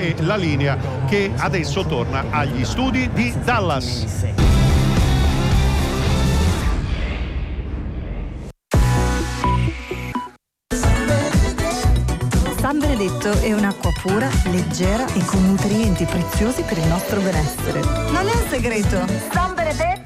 e la linea che adesso torna agli studi di Dallas. San Benedetto è un'acqua pura, leggera e con nutrienti preziosi per il nostro benessere. Non è un segreto. San Benedetto!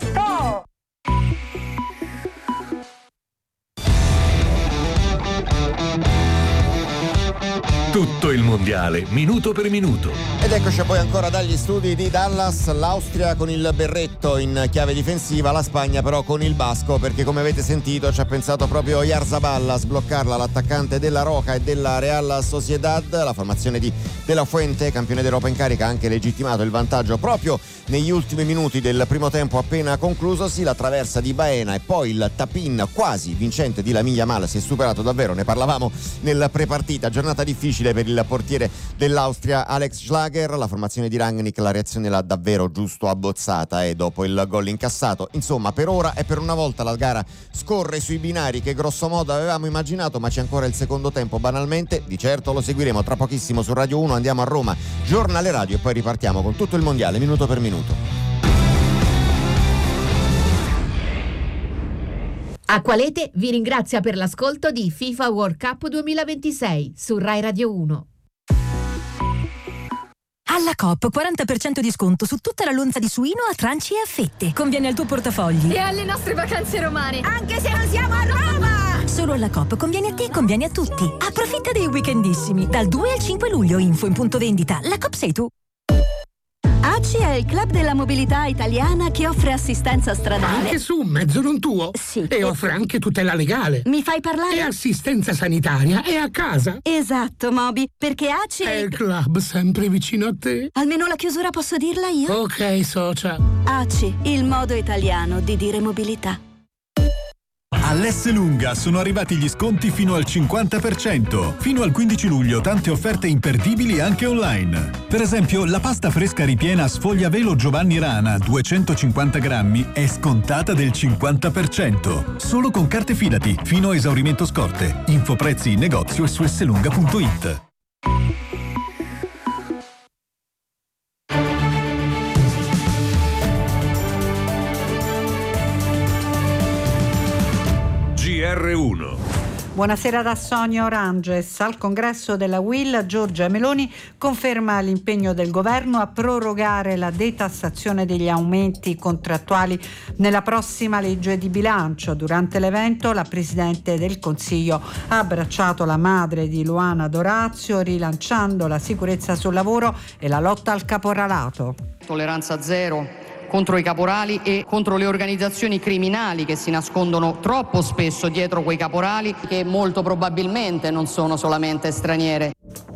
Tutto il mondiale, minuto per minuto. Ed eccoci poi ancora dagli studi di Dallas, l'Austria con il berretto in chiave difensiva, la Spagna però con il basco, perché come avete sentito ci ha pensato proprio Oyarzabal a sbloccarla, l'attaccante della Roca e della Real Sociedad. La formazione di De La Fuente, campione d'Europa in carica, ha anche legittimato il vantaggio proprio negli ultimi minuti del primo tempo appena conclusosi. La traversa di Baena e poi il tap-in quasi vincente di Lamine Yamal si è superato davvero, ne parlavamo nel prepartita. Giornata difficile per il portiere dell'Austria Alex Schlager. La formazione di Rangnick la reazione l'ha davvero giusto abbozzata e dopo il gol incassato. Insomma, per ora e per una volta la gara scorre sui binari che grosso modo avevamo immaginato, ma c'è ancora il secondo tempo. Banalmente, di certo lo seguiremo tra pochissimo su Radio 1. Andiamo a Roma, giornale radio, e poi ripartiamo con tutto il mondiale minuto per minuto. Acqualete vi ringrazia per l'ascolto di FIFA World Cup 2026 su Rai Radio 1. Alla Coop 40% di sconto su tutta la lonza di suino a tranci e a fette. Conviene al tuo portafogli e alle nostre vacanze romane, anche se non siamo a Roma. Solo alla Coop conviene a te e conviene a tutti. Approfitta dei weekendissimi dal 2 al 5 luglio. Info in punto vendita. La Coop sei tu. ACI è il club della mobilità italiana che offre assistenza stradale. Anche su un mezzo non tuo? Sì. E offre anche tutela legale. Mi fai parlare? E assistenza sanitaria è a casa. Esatto, Moby, perché ACI è il club sempre vicino a te. Almeno la chiusura posso dirla io? Ok, socia. ACI, il modo italiano di dire mobilità. All'Esselunga sono arrivati gli sconti fino al 50%. Fino al 15 luglio tante offerte imperdibili anche online. Per esempio, la pasta fresca ripiena sfogliavelo Giovanni Rana 250 grammi è scontata del 50%. Solo con carte Fidati, fino a esaurimento scorte. Info prezzi in negozio e su esselunga.it. GR1. Buonasera da Sonia Oranges. Al congresso della UIL Giorgia Meloni conferma l'impegno del governo a prorogare la detassazione degli aumenti contrattuali nella prossima legge di bilancio. Durante l'evento la Presidente del Consiglio ha abbracciato la madre di Luana D'Orazio, rilanciando la sicurezza sul lavoro e la lotta al caporalato. Tolleranza zero contro i caporali e contro le organizzazioni criminali che si nascondono troppo spesso dietro quei caporali, che molto probabilmente non sono solamente straniere.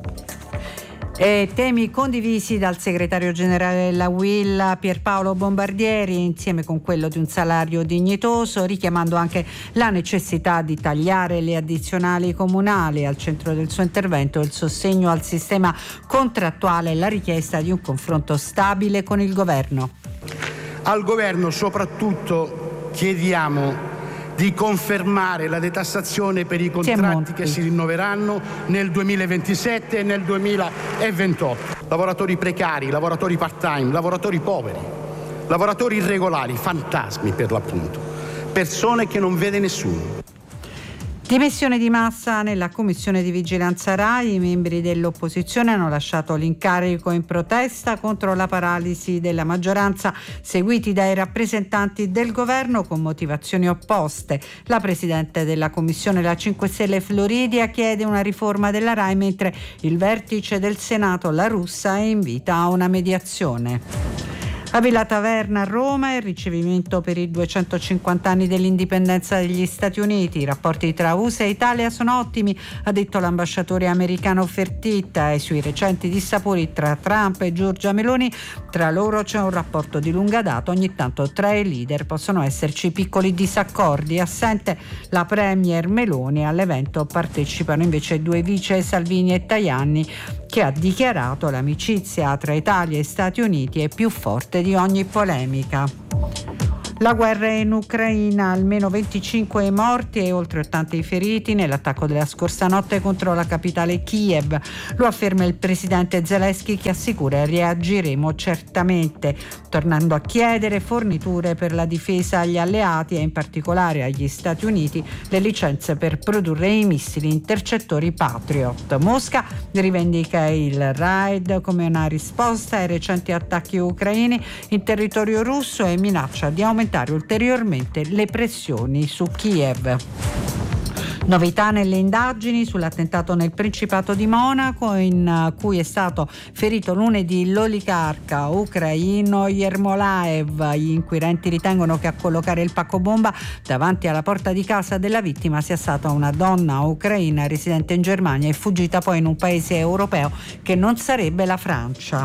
E temi condivisi dal segretario generale della UIL Pierpaolo Bombardieri, insieme con quello di un salario dignitoso, richiamando anche la necessità di tagliare le addizionali comunali. Al centro del suo intervento il sostegno al sistema contrattuale e la richiesta di un confronto stabile con il governo. Al governo soprattutto chiediamo di confermare la detassazione per i contratti che si rinnoveranno nel 2027 e nel 2028. Lavoratori precari, lavoratori part-time, lavoratori poveri, lavoratori irregolari, fantasmi per l'appunto, persone che non vede nessuno. Dimissione di massa nella commissione di vigilanza RAI. I membri dell'opposizione hanno lasciato l'incarico in protesta contro la paralisi della maggioranza, seguiti dai rappresentanti del governo con motivazioni opposte. La presidente della commissione, la 5 Stelle Floridia, chiede una riforma della RAI, mentre il vertice del Senato, La Russa, invita a una mediazione. A Villa Taverna a Roma il ricevimento per i 250 anni dell'indipendenza degli Stati Uniti. I rapporti tra USA e Italia sono ottimi, ha detto l'ambasciatore americano Fertitta, e sui recenti dissapori tra Trump e Giorgia Meloni, tra loro c'è un rapporto di lunga data. Ogni tanto tra i leader possono esserci piccoli disaccordi. Assente la premier Meloni, all'evento partecipano invece due vice Salvini e Tajani, che ha dichiarato l'amicizia tra Italia e Stati Uniti è più forte di ogni polemica. La guerra in Ucraina, almeno 25 i morti e oltre 80 i feriti nell'attacco della scorsa notte contro la capitale Kiev. Lo afferma il presidente Zelensky, che assicura: reagiremo certamente, tornando a chiedere forniture per la difesa agli alleati e in particolare agli Stati Uniti le licenze per produrre i missili intercettori Patriot. Mosca rivendica il raid come una risposta ai recenti attacchi ucraini in territorio russo e minaccia di aumentare ulteriormente le pressioni su Kiev. Novità nelle indagini sull'attentato nel Principato di Monaco, in cui è stato ferito lunedì l'oligarca ucraino Yermolaev. Gli inquirenti ritengono che a collocare il pacco bomba davanti alla porta di casa della vittima sia stata una donna ucraina residente in Germania e fuggita poi in un paese europeo che non sarebbe la Francia.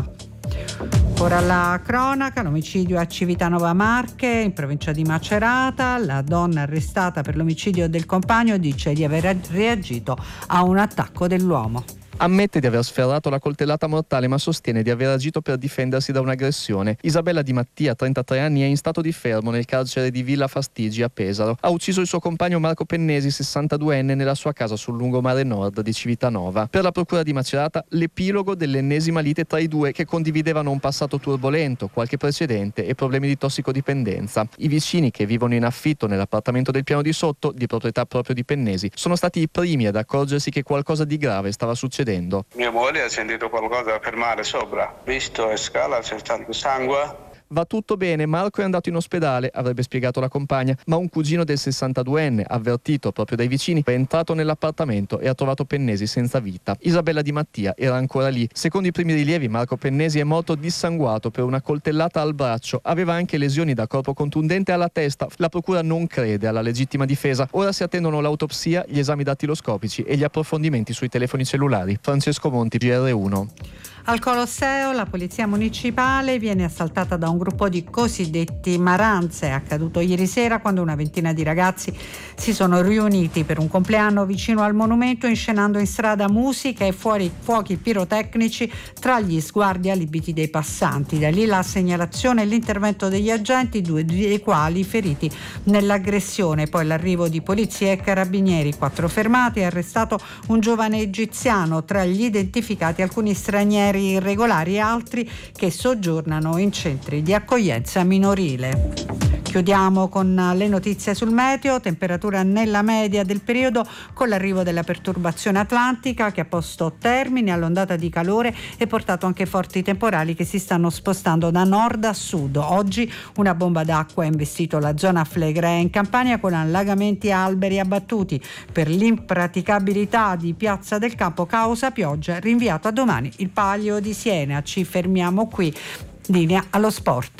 Ora la cronaca, l'omicidio a Civitanova Marche, in provincia di Macerata. La donna arrestata per l'omicidio del compagno dice di aver reagito a un attacco dell'uomo. Ammette di aver sferrato la coltellata mortale, ma sostiene di aver agito per difendersi da un'aggressione. Isabella Di Mattia, 33 anni, è in stato di fermo nel carcere di Villa Fastigi a Pesaro. Ha ucciso il suo compagno Marco Pennesi, 62enne, nella sua casa sul lungomare nord di Civitanova. Per la procura di Macerata, l'epilogo dell'ennesima lite tra i due, che condividevano un passato turbolento, qualche precedente e problemi di tossicodipendenza. I vicini, che vivono in affitto nell'appartamento del piano di sotto, di proprietà proprio di Pennesi, sono stati i primi ad accorgersi che qualcosa di grave stava succedendo. Mia moglie ha sentito qualcosa per mare sopra, visto e scala, c'è tanto sangue. Va tutto bene, Marco è andato in ospedale, avrebbe spiegato la compagna, ma un cugino del 62enne, avvertito proprio dai vicini, è entrato nell'appartamento e ha trovato Pennesi senza vita. Isabella Di Mattia era ancora lì. Secondo i primi rilievi, Marco Pennesi è morto dissanguato per una coltellata al braccio. Aveva anche lesioni da corpo contundente alla testa. La procura non crede alla legittima difesa. Ora si attendono l'autopsia, gli esami dattiloscopici e gli approfondimenti sui telefoni cellulari. Francesco Monti, GR1. Al Colosseo la polizia municipale viene assaltata da un gruppo di cosiddetti maranze. È accaduto ieri sera, quando una ventina di ragazzi si sono riuniti per un compleanno vicino al monumento, inscenando in strada musica e fuochi pirotecnici tra gli sguardi allibiti dei passanti. Da lì la segnalazione e l'intervento degli agenti, 2 dei quali feriti nell'aggressione. Poi l'arrivo di polizia e carabinieri, 4 fermati, arrestato un giovane egiziano, tra gli identificati alcuni stranieri irregolari e altri che soggiornano in centri di accoglienza minorile. Chiudiamo con le notizie sul meteo. Temperatura nella media del periodo, con l'arrivo della perturbazione atlantica che ha posto termine all'ondata di calore e portato anche forti temporali che si stanno spostando da nord a sud. Oggi una bomba d'acqua ha investito la zona Flegrea in Campania, con allagamenti e alberi abbattuti. Per l'impraticabilità di Piazza del Campo causa pioggia, rinviato a domani il Palio di Siena. Ci fermiamo qui. Linea allo sport.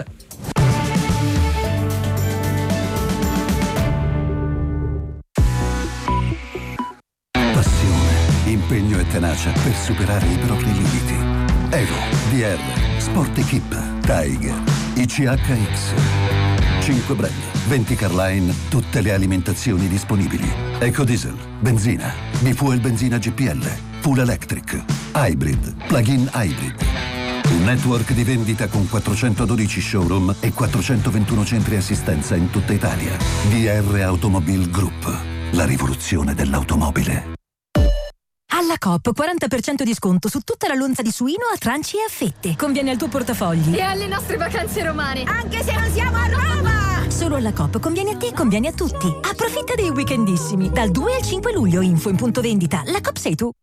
Impegno e tenacia per superare i propri limiti. Evo, DR, Sport Equip, Tiger, ICHX. 5 brand, 20 Carline, tutte le alimentazioni disponibili. Ecodiesel, benzina, bifuel benzina GPL, full electric, hybrid, plug-in hybrid. Un network di vendita con 412 showroom e 421 centri assistenza in tutta Italia. DR Automobile Group, la rivoluzione dell'automobile. Alla Coop 40% di sconto su tutta la lonza di suino a tranci e a fette. Conviene al tuo portafogli e alle nostre vacanze romane, anche se non siamo a Roma. Solo alla Coop conviene a te, conviene a tutti. Approfitta dei weekendissimi dal 2 al 5 luglio. Info in punto vendita. La Coop sei tu.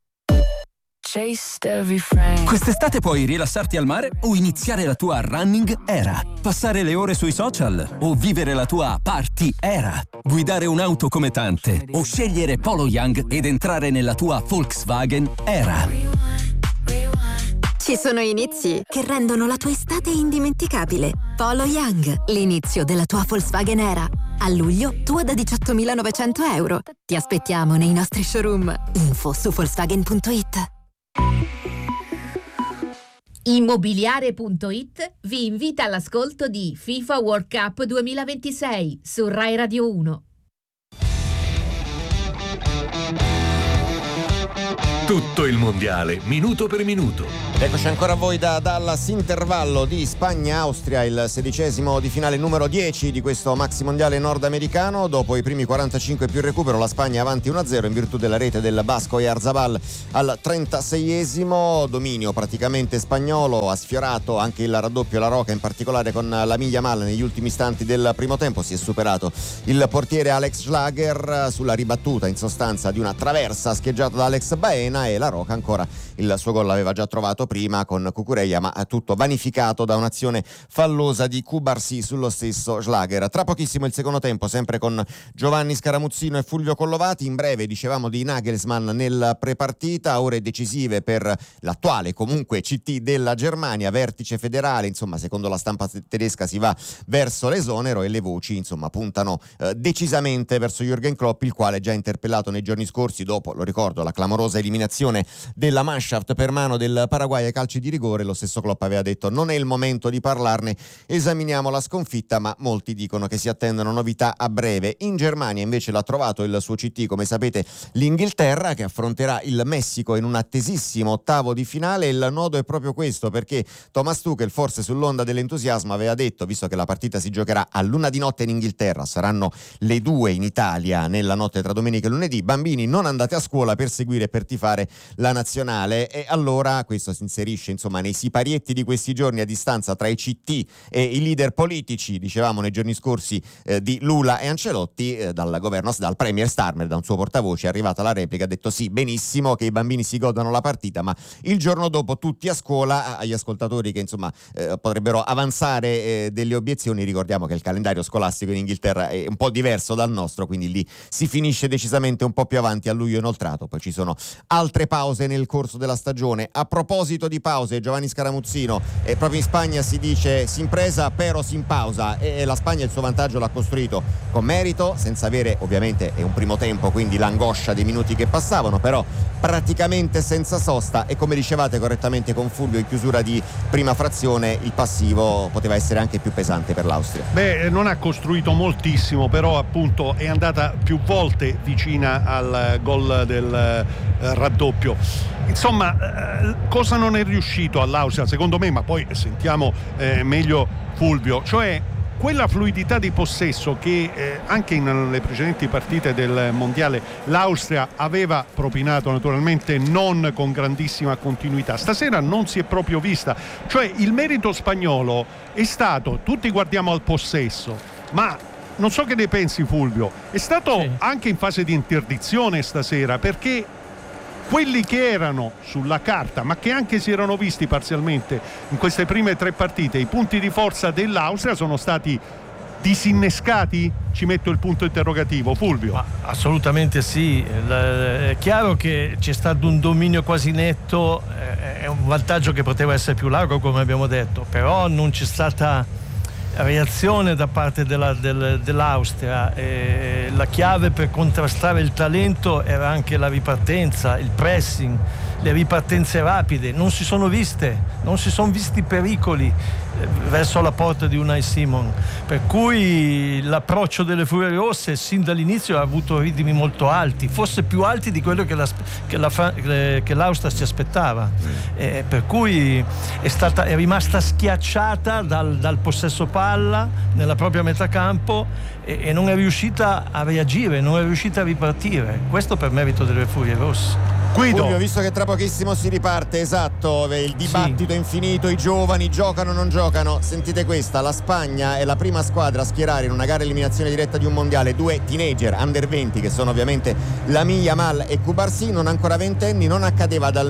Quest'estate puoi rilassarti al mare o iniziare la tua running era, passare le ore sui social o vivere la tua party era, guidare un'auto come tante o scegliere Polo Young ed entrare nella tua Volkswagen era. Ci sono inizi che rendono la tua estate indimenticabile. Polo Young, l'inizio della tua Volkswagen era. A luglio, tua da 18.900 euro. Ti aspettiamo nei nostri showroom. Info su Volkswagen.it. Immobiliare.it vi invita all'ascolto di FIFA World Cup 2026 su Rai Radio 1. Tutto il mondiale, minuto per minuto. Eccoci ancora a voi da Dallas, intervallo di Spagna-Austria, il 16° di finale numero 10 di questo maxi mondiale nordamericano. Dopo i primi 45 più recupero, la Spagna avanti 1-0 in virtù della rete del basco Oyarzabal al 36°. Dominio praticamente spagnolo, ha sfiorato anche il raddoppio La Roca, in particolare con Lamine Yamal negli ultimi istanti del primo tempo. Si è superato il portiere Alex Schlager sulla ribattuta in sostanza di una traversa scheggiata da Alex Baena, e La Roca ancora il suo gol l'aveva già trovato prima con Cucurella, ma tutto vanificato da un'azione fallosa di Cubarsí sullo stesso Schlager. Tra pochissimo il secondo tempo, sempre con Giovanni Scaramuzzino e Fulvio Collovati. In breve dicevamo di Nagelsmann nel prepartita, ore decisive per l'attuale comunque CT della Germania, vertice federale, insomma secondo la stampa tedesca si va verso l'esonero e le voci insomma puntano decisamente verso Jürgen Klopp, il quale già interpellato nei giorni scorsi dopo, lo ricordo, la clamorosa eliminazione della Mannschaft per mano del Paraguay ai calci di rigore. Lo stesso Klopp aveva detto: non è il momento di parlarne, esaminiamo la sconfitta, ma molti dicono che si attendono novità a breve. In Germania invece l'ha trovato il suo CT, come sapete, l'Inghilterra, che affronterà il Messico in un attesissimo ottavo di finale. Il nodo è proprio questo, perché Thomas Tuchel, forse sull'onda dell'entusiasmo, aveva detto, visto che la partita si giocherà a luna di notte in Inghilterra, saranno le 2 in Italia nella notte tra domenica e lunedì, bambini non andate a scuola per seguire e per tifare la nazionale. E allora questo si inserisce insomma nei siparietti di questi giorni a distanza tra i CT e i leader politici, dicevamo nei giorni scorsi, di Lula e Ancelotti. Dal governo, dal premier Starmer, da un suo portavoce, è arrivata la replica, ha detto sì, benissimo che i bambini si godano la partita, ma il giorno dopo tutti a scuola. Agli ascoltatori che insomma potrebbero avanzare delle obiezioni, ricordiamo che il calendario scolastico in Inghilterra è un po' diverso dal nostro, quindi lì si finisce decisamente un po' più avanti, a luglio inoltrato. Poi ci sono altre pause nel corso della stagione. A proposito di pause, Giovanni Scaramuzzino, proprio in Spagna si dice sin presa pero sin pausa, e la Spagna il suo vantaggio l'ha costruito con merito, senza avere, ovviamente è un primo tempo, quindi l'angoscia dei minuti che passavano, però praticamente senza sosta. E come dicevate correttamente con Fulvio in chiusura di prima frazione, il passivo poteva essere anche più pesante per l'Austria. Non ha costruito moltissimo, però appunto è andata più volte vicina al gol del raddoppio. Insomma, cosa non è riuscito all'Austria secondo me, ma poi sentiamo meglio Fulvio, cioè quella fluidità di possesso che anche nelle precedenti partite del mondiale l'Austria aveva propinato, naturalmente non con grandissima continuità. Stasera non si è proprio vista, cioè il merito spagnolo è stato, tutti guardiamo al possesso, ma non so che ne pensi Fulvio, è stato anche in fase di interdizione stasera, perché quelli che erano sulla carta, ma che anche si erano visti parzialmente in queste prime 3 partite, i punti di forza dell'Austria sono stati disinnescati? Ci metto il punto interrogativo, Fulvio. Ma assolutamente sì, è chiaro che c'è stato un dominio quasi netto, è un vantaggio che poteva essere più largo come abbiamo detto, però non c'è stata reazione da parte dell'Austria. La chiave per contrastare il talento era anche la ripartenza, il pressing, le ripartenze rapide. Non si sono visti pericoli verso la porta di Unai Simon, per cui l'approccio delle Furie Rosse sin dall'inizio ha avuto ritmi molto alti, forse più alti di quello che l'Austria si aspettava, per cui è rimasta schiacciata dal possesso palla nella propria metà campo e non è riuscita a reagire, non è riuscita a ripartire. Questo per merito delle Furie Rosse. Fulvio, visto che tra pochissimo si riparte, esatto, il dibattito infinito, i giovani giocano o non giocano, sentite questa: la Spagna è la prima squadra a schierare in una gara eliminazione diretta di un mondiale 2 teenager under 20, che sono ovviamente Lamine Yamal e Cubarsí, non ancora ventenni. Non accadeva dal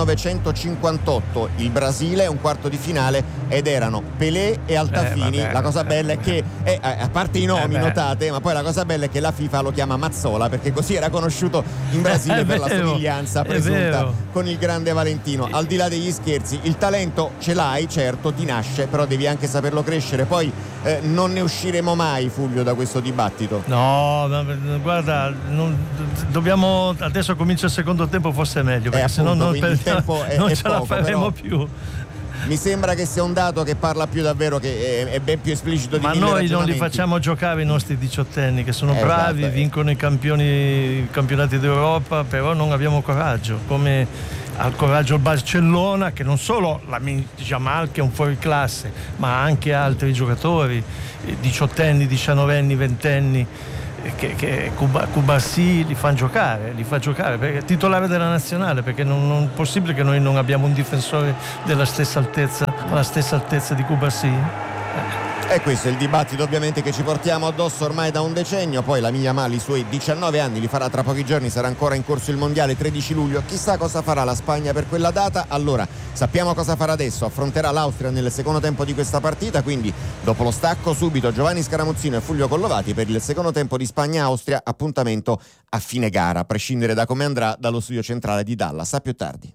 1958, il Brasile un quarto di finale ed erano Pelé e Altafini. La cosa bella è che a parte i nomi notate, ma poi la cosa bella è che la FIFA lo chiama Mazzola, perché così era conosciuto in Brasile per la somiglianza presunta con il grande Valentino. Al di là degli scherzi, il talento ce l'hai, certo, ti nasce, però devi anche saperlo crescere. Poi non ne usciremo mai, Fulvio, da questo dibattito. No, guarda, dobbiamo adesso comincia il secondo tempo, forse è meglio, perché se no non ce la faremo più. mi sembra che sia un dato che parla più davvero, che è ben più esplicito di ma mille noi non li ragionamenti. facciamo giocare i nostri diciottenni che sono bravi, esatto. vincono i campionati d'Europa, però non abbiamo coraggio, come al coraggio il Barcellona, che non solo la Jamal che è un fuoriclasse, ma anche altri giocatori, diciottenni, diciannovenni, ventenni, che Kubasi li fa giocare perché è titolare della nazionale, perché non è possibile che noi non abbiamo un difensore alla stessa altezza di Kubasi. E questo è il dibattito ovviamente che ci portiamo addosso ormai da un decennio. Poi la Yamal i suoi 19 anni li farà tra pochi giorni, sarà ancora in corso il mondiale 13 luglio. Chissà cosa farà la Spagna per quella data. Allora, sappiamo cosa farà adesso. Affronterà l'Austria nel secondo tempo di questa partita, quindi dopo lo stacco subito Giovanni Scaramuzzino e Fulvio Collovati per il secondo tempo di Spagna-Austria, appuntamento a fine gara, a prescindere da come andrà dallo studio centrale di Dallas. A più tardi.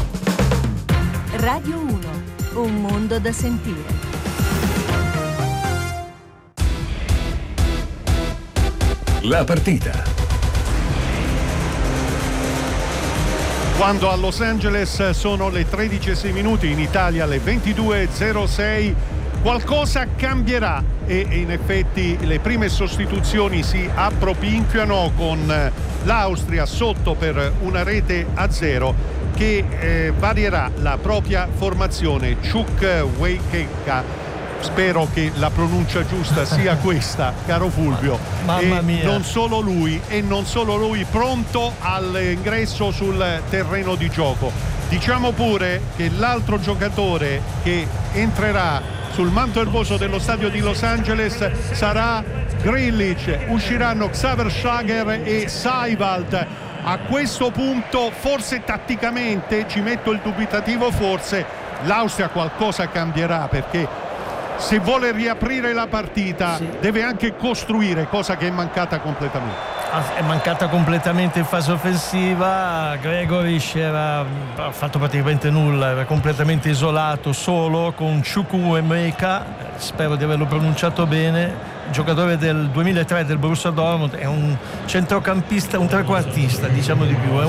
Radio 1, un mondo da sentire. La partita. Quando a Los Angeles sono le 13:06, in Italia le 22:06, qualcosa cambierà e in effetti le prime sostituzioni si appropinquiano con l'Austria sotto per 1-0 che varierà la propria formazione. Chukwuemeka, spero che la pronuncia giusta sia questa, caro Fulvio. Mamma mia. Non solo lui pronto all'ingresso sul terreno di gioco. Diciamo pure che l'altro giocatore che entrerà sul manto erboso dello stadio di Los Angeles sarà Grealish. Usciranno Xaver Schlager e Seiwald. A questo punto forse tatticamente, ci metto il dubitativo, forse l'Austria qualcosa cambierà, perché se vuole riaprire la partita deve anche costruire, cosa che è mancata completamente. È mancata completamente in fase offensiva. Gregoris ha fatto praticamente nulla, era completamente isolato, solo con Chukwuemeka, spero di averlo pronunciato bene, giocatore del 2003 del Borussia Dortmund, è un centrocampista, un trequartista diciamo di più, è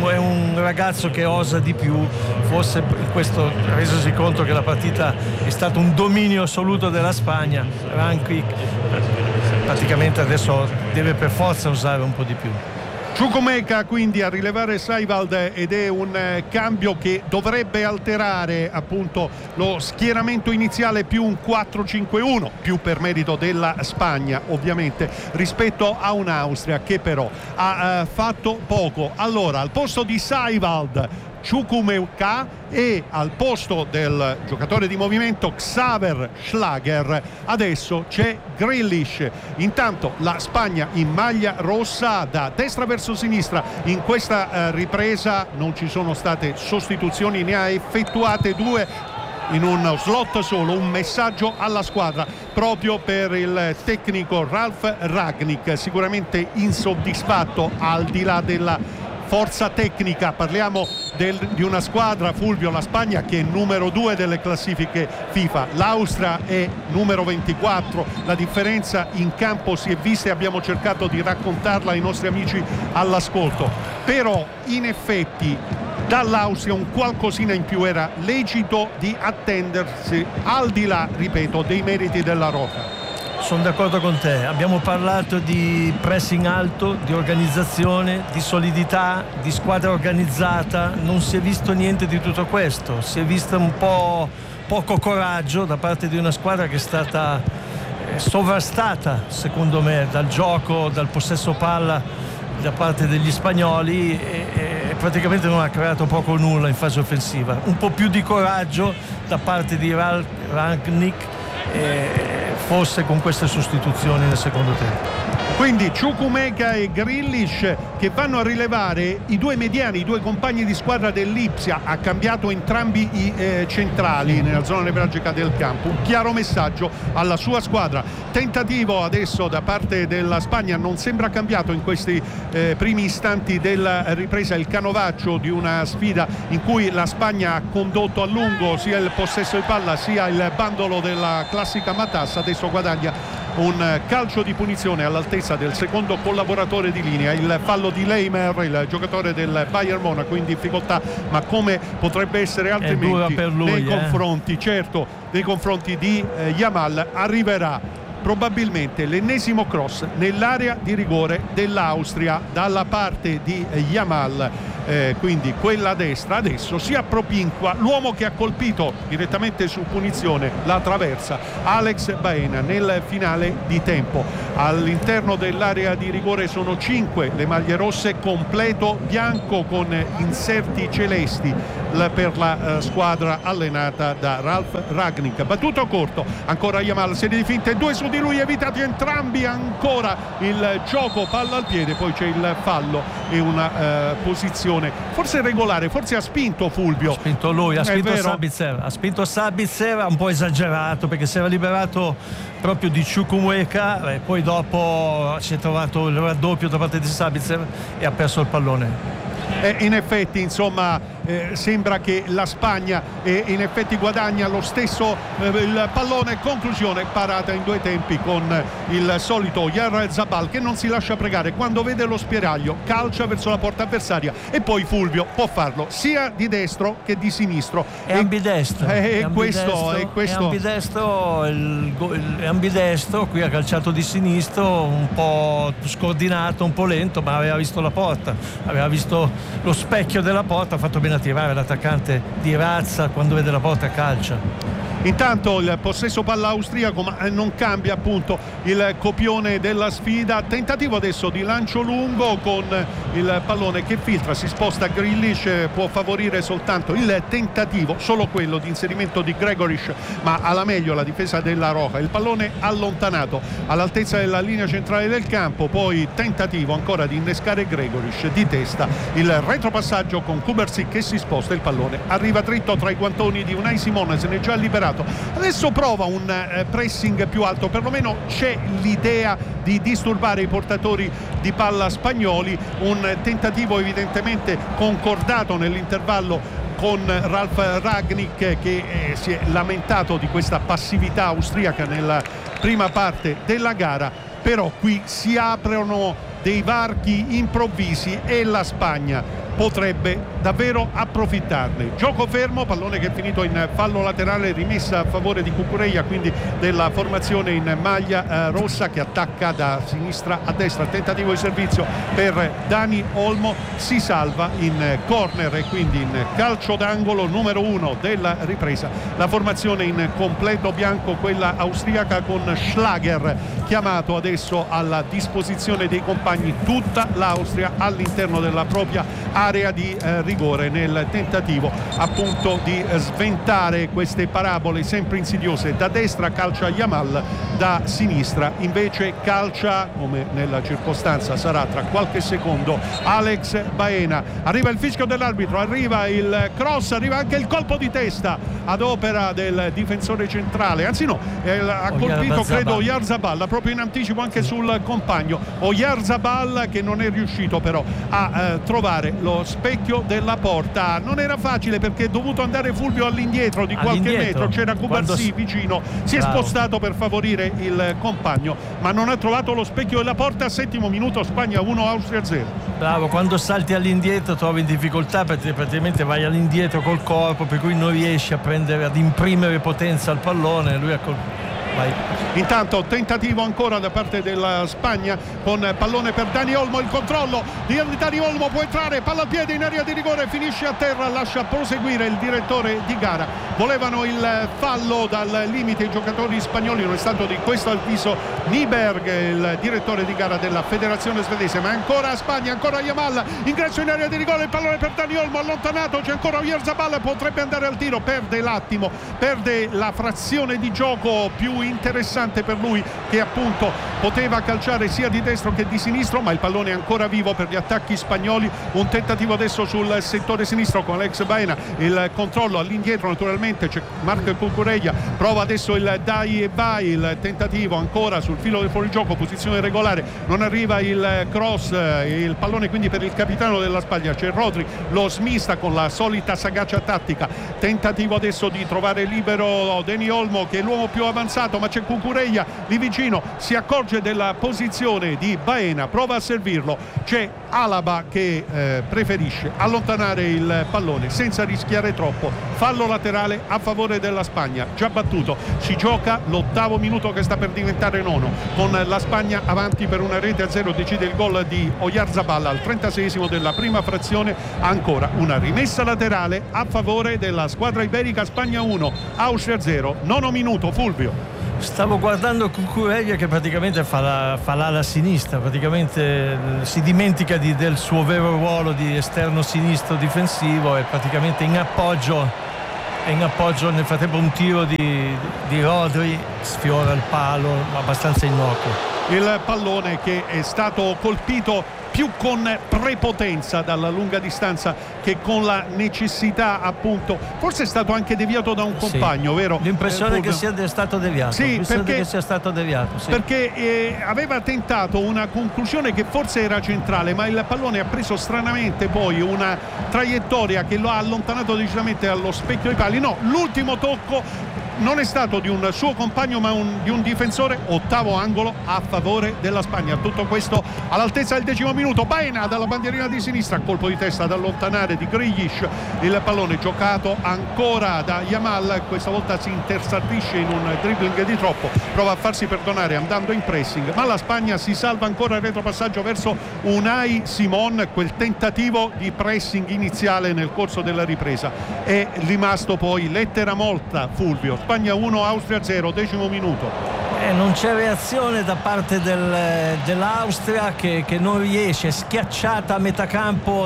un ragazzo che osa di più, forse in questo resosi conto che la partita è stato un dominio assoluto della Spagna. Rankic praticamente adesso deve per forza usare un po' di più. Chukwuemeka quindi a rilevare Seiwald, ed è un cambio che dovrebbe alterare appunto lo schieramento iniziale, più un 4-5-1, più per merito della Spagna ovviamente, rispetto a un'Austria che però ha fatto poco. Allora, al posto di Seiwald Chukwuemeka e al posto del giocatore di movimento Xaver Schlager adesso c'è Grealish. Intanto la Spagna in maglia rossa da destra verso sinistra. In questa ripresa non ci sono state sostituzioni, ne ha effettuate 2 in uno slot solo. Un messaggio alla squadra proprio per il tecnico Ralf Rangnick, sicuramente insoddisfatto al di là della forza tecnica. Parliamo di una squadra, Fulvio, la Spagna, che è numero 2 delle classifiche FIFA, l'Austria è numero 24. La differenza in campo si è vista e abbiamo cercato di raccontarla ai nostri amici all'ascolto, però in effetti dall'Austria un qualcosina in più era lecito di attendersi, al di là, ripeto, dei meriti della rosa. Sono d'accordo con te, abbiamo parlato di pressing alto, di organizzazione, di solidità, di squadra organizzata. Non si è visto niente di tutto questo, si è visto un po' poco coraggio da parte di una squadra che è stata sovrastata secondo me dal gioco, dal possesso palla da parte degli spagnoli, e praticamente non ha creato poco o nulla in fase offensiva. Un po' più di coraggio da parte di Rangnick, forse con queste sostituzioni nel secondo tempo. Quindi Chukwuemeka e Grealish che vanno a rilevare i due mediani, i due compagni di squadra dell'Ipsia. Ha cambiato entrambi i centrali nella zona nevralgica del campo. Un chiaro messaggio alla sua squadra. Tentativo adesso da parte della Spagna, non sembra cambiato in questi primi istanti della ripresa il canovaccio di una sfida in cui la Spagna ha condotto a lungo sia il possesso di palla sia il bandolo della classica matassa. Adesso guadagna un calcio di punizione all'altezza del secondo collaboratore di linea, il fallo di Leimer, il giocatore del Bayern Monaco in difficoltà, ma come potrebbe essere altrimenti per lui, nei confronti, certo, nei confronti di Yamal. Arriverà probabilmente l'ennesimo cross nell'area di rigore dell'Austria dalla parte di Yamal, quindi quella a destra. Adesso si appropinqua l'uomo che ha colpito direttamente su punizione la traversa, Alex Baena, nel finale di tempo. All'interno dell'area di rigore sono 5 le maglie rosse, completo bianco con inserti celesti per la squadra allenata da Ralf Rangnick. Battuto corto, ancora Yamal, serie di finte, 2 su di lui, evitati entrambi, ancora il gioco palla al piede, poi c'è il fallo e una posizione forse regolare, forse ha spinto Fulvio. Ha spinto lui, ha spinto Sabitzer, un po' esagerato perché si era liberato proprio di Chukwuemeka, poi dopo si è trovato il raddoppio da parte di Sabitzer e ha perso il pallone. In effetti, insomma, sembra che la Spagna in effetti guadagna lo stesso il pallone. Conclusione, parata in 2 tempi con il solito Oyarzabal che non si lascia pregare, quando vede lo spiraglio calcia verso la porta avversaria e poi Fulvio può farlo sia di destro che di sinistro. È ambidestro. È ambidestro, qui ha calciato di sinistro, un po' scordinato, un po' lento, ma aveva visto la porta, aveva visto lo specchio della porta, ha fatto bene a tirare l'attaccante di razza, quando vede la porta calcia. Intanto il possesso palla austriaco, ma non cambia appunto il copione della sfida. Tentativo adesso di lancio lungo con il pallone che filtra, si sposta Grealish, può favorire soltanto il tentativo, solo quello di inserimento di Gregorish, ma alla meglio la difesa della Roja. Il pallone allontanato all'altezza della linea centrale del campo, poi tentativo ancora di innescare Gregorish di testa, il retropassaggio con Kubersi che si sposta, il pallone arriva dritto tra i guantoni di Unai Simon, se ne è già liberato. Adesso prova un pressing più alto, perlomeno c'è l'idea di disturbare i portatori di palla spagnoli, un tentativo evidentemente concordato nell'intervallo con Ralf Rangnick che si è lamentato di questa passività austriaca nella prima parte della gara, però qui si aprono dei varchi improvvisi e la Spagna potrebbe davvero approfittarne. Gioco fermo, pallone che è finito in fallo laterale, rimessa a favore di Cucurella, quindi della formazione in maglia rossa, che attacca da sinistra a destra. Tentativo di servizio per Dani Olmo, si salva in corner e quindi in calcio d'angolo numero 1 della ripresa. La formazione in completo bianco, quella austriaca, con Schlager chiamato adesso alla disposizione dei compagni, tutta l'Austria all'interno della propria area di rigore, nel tentativo appunto di sventare queste parabole sempre insidiose. Da destra calcia Yamal, da sinistra invece calcia, come nella circostanza sarà tra qualche secondo, Alex Baena. Arriva il fischio dell'arbitro, arriva il cross, arriva anche il colpo di testa ad opera del difensore centrale, anzi no, ha colpito credo Oyarzabal proprio in anticipo anche sul compagno. Oyarzabal che non è riuscito però a trovare lo specchio della porta. Non era facile perché è dovuto andare Fulvio all'indietro di qualche metro, c'era Kubarsi vicino, si è spostato per favorire il compagno, ma non ha trovato lo specchio della porta. 7° minuto, Spagna 1, Austria 0. Bravo, quando salti all'indietro trovi in difficoltà perché praticamente vai all'indietro col corpo, per cui non riesci a prendere, ad imprimere potenza al pallone. Lui ha Vai. Intanto tentativo ancora da parte della Spagna con pallone per Dani Olmo, il controllo di Dani Olmo, può entrare, palla al piede in area di rigore, finisce a terra, lascia proseguire il direttore di gara. Volevano il fallo dal limite i giocatori spagnoli, non è stato di questo avviso Nyberg, il direttore di gara della federazione svedese. Ma ancora Spagna, ancora Yamal, ingresso in area di rigore, il pallone per Dani Olmo allontanato, c'è ancora Oyarzabal, potrebbe andare al tiro, perde l'attimo, perde la frazione di gioco più interessante per lui, che appunto poteva calciare sia di destro che di sinistro, ma il pallone è ancora vivo per gli attacchi spagnoli. Un tentativo adesso sul settore sinistro con Alex Baena, il controllo all'indietro naturalmente, c'è Marc Cucurella, prova adesso il dai e vai, il tentativo ancora sul filo del fuorigioco, posizione regolare, non arriva il cross, il pallone quindi per il capitano della Spagna, c'è Rodri, lo smista con la solita sagacia tattica. Tentativo adesso di trovare libero Dani Olmo, che è l'uomo più avanzato, sbagliato, ma c'è Cucurella lì vicino, si accorge della posizione di Baena, prova a servirlo, c'è Alaba che preferisce allontanare il pallone senza rischiare troppo. Fallo laterale a favore della Spagna, già battuto. Si gioca l'8° minuto che sta per diventare 9, con la Spagna avanti per 1-0. Decide il gol di Oyarzabal al 36esimo della prima frazione. Ancora una rimessa laterale a favore della squadra iberica. Spagna 1, Austria 0. 9° minuto, Fulvio. Stavo guardando Cucurella che praticamente fa l'ala sinistra, praticamente si dimentica del suo vero ruolo di esterno sinistro difensivo, e praticamente in appoggio nel frattempo un tiro di Rodri sfiora il palo, abbastanza innocuo. Il pallone che è stato colpito più con prepotenza dalla lunga distanza che con la necessità, appunto, forse è stato anche deviato da un compagno, sì. Vero? L'impressione che sia stato deviato. Sì, che sia stato deviato, sì. Perché aveva tentato una conclusione che forse era centrale, ma il pallone ha preso stranamente poi una traiettoria che lo ha allontanato decisamente dallo specchio dei pali. No, l'ultimo tocco non è stato di un suo compagno, ma di un difensore. 8° angolo a favore della Spagna. Tutto questo all'altezza del 10° minuto. Baena dalla bandierina di sinistra, colpo di testa ad allontanare di Grealish. Il pallone giocato ancora da Yamal, questa volta si intersardisce in un dribbling di troppo, prova a farsi perdonare andando in pressing, ma la Spagna si salva ancora il retropassaggio verso Unai Simon. Quel tentativo di pressing iniziale nel corso della ripresa è rimasto poi lettera morta, Fulvio. Spagna 1, Austria 0, 10° minuto. Non c'è reazione da parte dell'Austria che non riesce, è schiacciata a metà campo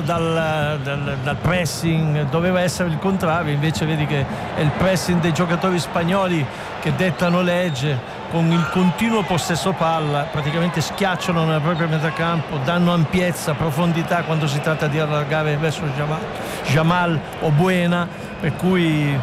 dal pressing. Doveva essere il contrario, invece vedi che è il pressing dei giocatori spagnoli che dettano legge. Con il continuo possesso palla praticamente schiacciano nella propria metà campo, danno ampiezza, profondità quando si tratta di allargare verso Jamal o Buena, per cui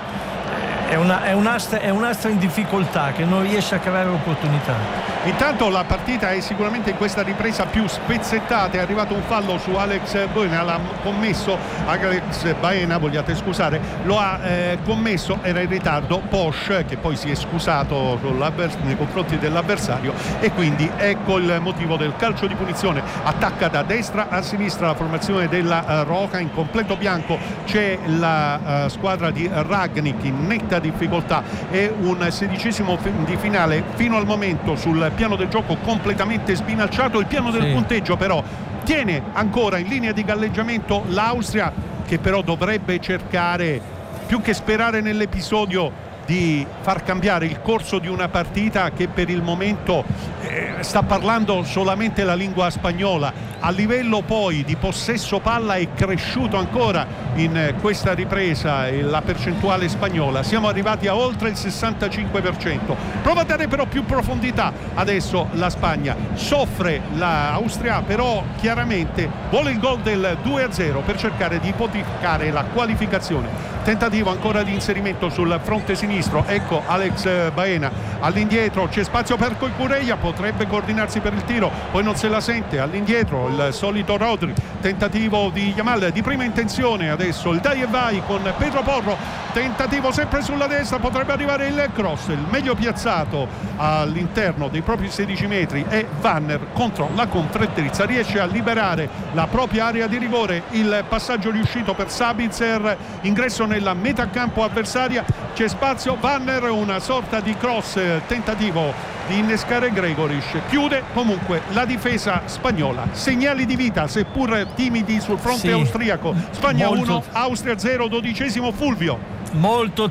è un'Austria in difficoltà che non riesce a creare opportunità. Intanto la partita è sicuramente in questa ripresa più spezzettata. È arrivato un fallo su Alex Baena, l'ha commesso Alex Baena, vogliate scusare, lo ha commesso, era in ritardo Posch, che poi si è scusato nei confronti dell'avversario, e quindi ecco il motivo del calcio di punizione. Attacca da destra a sinistra la formazione della Roja, in completo bianco c'è la squadra di Rangnick in netta difficoltà. È un 16° di finale fino al momento sul piano del gioco completamente sbilanciato. Il piano del punteggio però tiene ancora in linea di galleggiamento l'Austria, che però dovrebbe cercare, più che sperare nell'episodio, di far cambiare il corso di una partita che per il momento sta parlando solamente la lingua spagnola. A livello poi di possesso palla è cresciuto ancora in questa ripresa la percentuale spagnola, siamo arrivati a oltre il 65%. Prova a dare però più profondità adesso la Spagna, soffre l'Austria, però chiaramente vuole il gol del 2-0 per cercare di ipotecare la qualificazione. Tentativo ancora di inserimento sul fronte sinistro, ecco Alex Baena all'indietro, c'è spazio per Cucurella, potrebbe coordinarsi per il tiro, poi non se la sente, all'indietro il solito Rodri, tentativo di Yamal di prima intenzione, adesso il dai e vai con Pedro Porro, tentativo sempre sulla destra, potrebbe arrivare il cross, il meglio piazzato all'interno dei propri 16 metri è Vanner, controlla con freddezza, riesce a liberare la propria area di rigore, il passaggio riuscito per Sabitzer, ingresso nella metà campo avversaria, c'è spazio, Vanner, una sorta di cross, tentativo di innescare Gregoris, chiude comunque la difesa spagnola. Segnali di vita seppur timidi sul fronte austriaco. Spagna 1, Austria 0, 12° Fulvio. Molto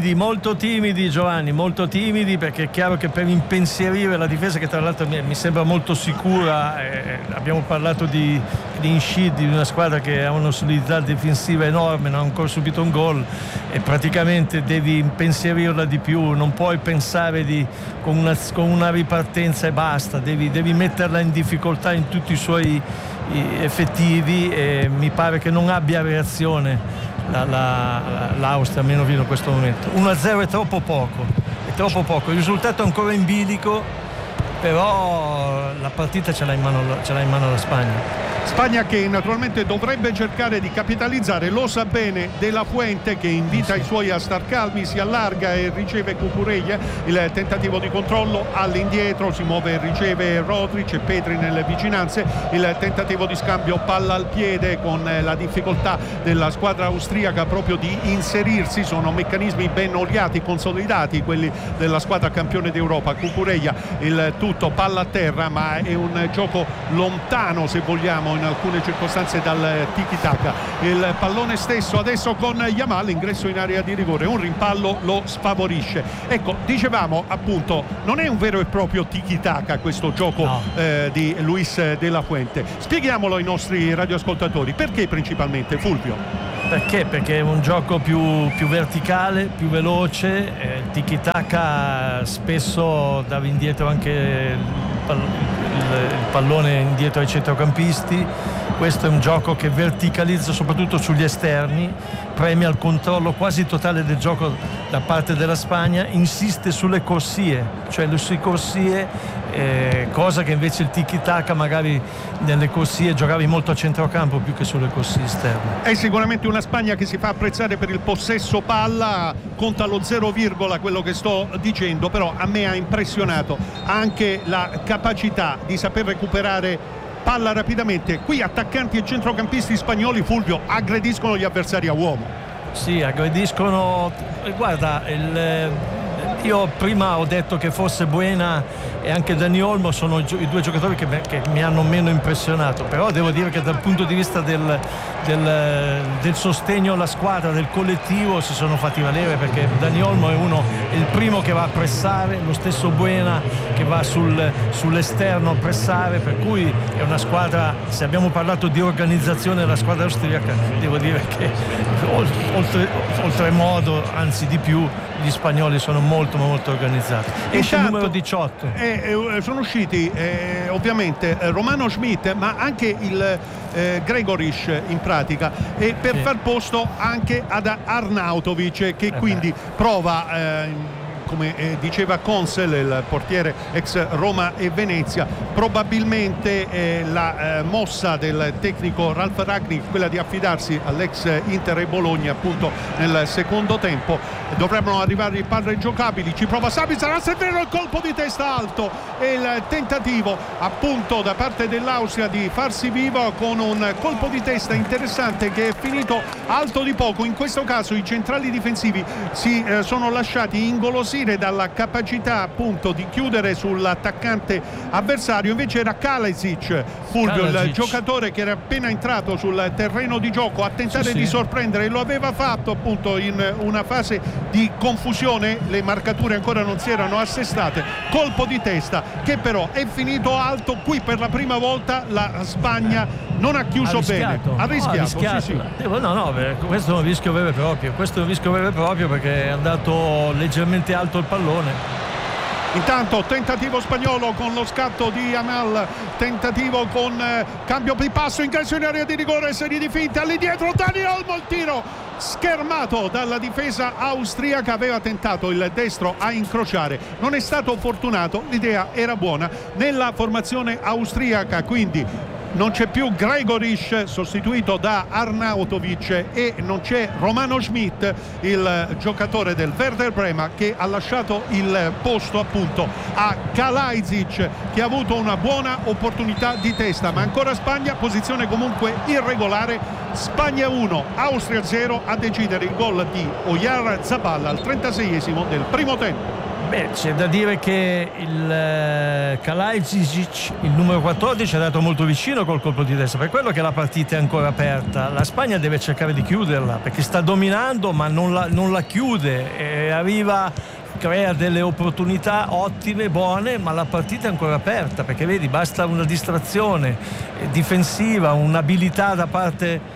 timidi Giovanni, molto timidi, perché è chiaro che per impensierire la difesa, che tra l'altro mi sembra molto sicura, abbiamo parlato di clean sheet, di una squadra che ha una solidità difensiva enorme, non ha ancora subito un gol, e praticamente devi impensierirla di più, non puoi pensare con una ripartenza e basta, devi metterla in difficoltà in tutti i suoi effettivi, e mi pare che non abbia reazione l'Austria, almeno fino a questo momento. 1-0 è troppo poco, il risultato è ancora in bilico, però la partita ce l'ha in mano la Spagna. Spagna che naturalmente dovrebbe cercare di capitalizzare, lo sa bene De La Fuente, che invita i suoi a star calmi, si allarga e riceve Cucurella, il tentativo di controllo all'indietro, si muove e riceve Rodric e Petri nelle vicinanze, il tentativo di scambio palla al piede con la difficoltà della squadra austriaca proprio di inserirsi. Sono meccanismi ben oliati, consolidati quelli della squadra campione d'Europa. Cucurella, il tutto palla a terra, ma è un gioco lontano, se vogliamo, in alcune circostanze dal tiki-taka. Il pallone stesso adesso con Yamal, ingresso in area di rigore, un rimpallo lo sfavorisce. Ecco, dicevamo appunto, non è un vero e proprio tiki-taka questo gioco, no, di Luis De La Fuente. Spieghiamolo ai nostri radioascoltatori, perché principalmente, Fulvio? Perché è un gioco più verticale, più veloce. Il tiki-taka spesso dava indietro anche il pallone indietro ai centrocampisti. Questo è un gioco che verticalizza soprattutto sugli esterni, premia il controllo quasi totale del gioco da parte della Spagna, insiste sulle corsie, cioè sui corsie, cosa che invece il tiki-taka magari nelle corsie giocavi molto a centrocampo più che sulle corsie esterne. È sicuramente una Spagna che si fa apprezzare per il possesso palla, conta lo 0, quello che sto dicendo, però a me ha impressionato anche la capacità di saper recuperare palla rapidamente. Qui attaccanti e centrocampisti spagnoli, Fulvio, aggrediscono gli avversari a uomo. Sì, aggrediscono. Guarda, io prima ho detto che forse Buena e anche Dani Olmo sono i due giocatori che mi hanno meno impressionato, però devo dire che dal punto di vista del sostegno alla squadra, del collettivo, si sono fatti valere, perché Dani Olmo è il primo che va a pressare, lo stesso Buena che va sull'esterno a pressare, per cui è una squadra, se abbiamo parlato di organizzazione della squadra austriaca, devo dire che oltremodo, anzi di più, gli spagnoli sono molto organizzati. Esce il numero 18. Sono usciti ovviamente Romano Schmidt, ma anche il Gregoric in pratica, e per far posto anche ad Arnautovic, che quindi prova, come diceva Consel, il portiere ex Roma e Venezia, probabilmente la mossa del tecnico Ralf Rangnick, quella di affidarsi all'ex Inter e Bologna appunto nel secondo tempo. Dovrebbero arrivare i padri giocabili, ci prova Sabi, sarà severo il colpo di testa alto e il tentativo appunto da parte dell'Austria di farsi vivo con un colpo di testa interessante che è finito alto di poco. In questo caso i centrali difensivi si sono lasciati ingolosire dalla capacità appunto di chiudere sull'attaccante avversario. Invece era Kalajdzic, Fulvio, il giocatore che era appena entrato sul terreno di gioco a tentare di sorprendere, e lo aveva fatto appunto in una fase di confusione, le marcature ancora non si erano assestate, colpo di testa che però è finito alto. Qui per la prima volta la Spagna non ha chiuso bene, ha rischiato. Sì. No, questo è un rischio vero e proprio, perché è andato leggermente alto il pallone. Intanto tentativo spagnolo con lo scatto di Yamal, tentativo con cambio di passo, ingresso in area di rigore, serie di finte all'indietro, Dani Olmo, il tiro schermato dalla difesa austriaca, aveva tentato il destro a incrociare, non è stato fortunato, l'idea era buona nella formazione austriaca, quindi non c'è più Gregoric, sostituito da Arnautovic, e non c'è Romano Schmidt, il giocatore del Werder Brema, che ha lasciato il posto appunto a Kalajdzic, che ha avuto una buona opportunità di testa. Ma ancora Spagna, posizione comunque irregolare. Spagna 1, Austria 0, a decidere il gol di Oyarzabal al 36esimo del primo tempo. C'è da dire che il Kalajdzic, il numero 14, è andato molto vicino col colpo di testa, per quello che la partita è ancora aperta. La Spagna deve cercare di chiuderla, perché sta dominando ma non la chiude, e crea delle opportunità ottime, buone, ma la partita è ancora aperta, perché vedi, basta una distrazione difensiva, un'abilità da parte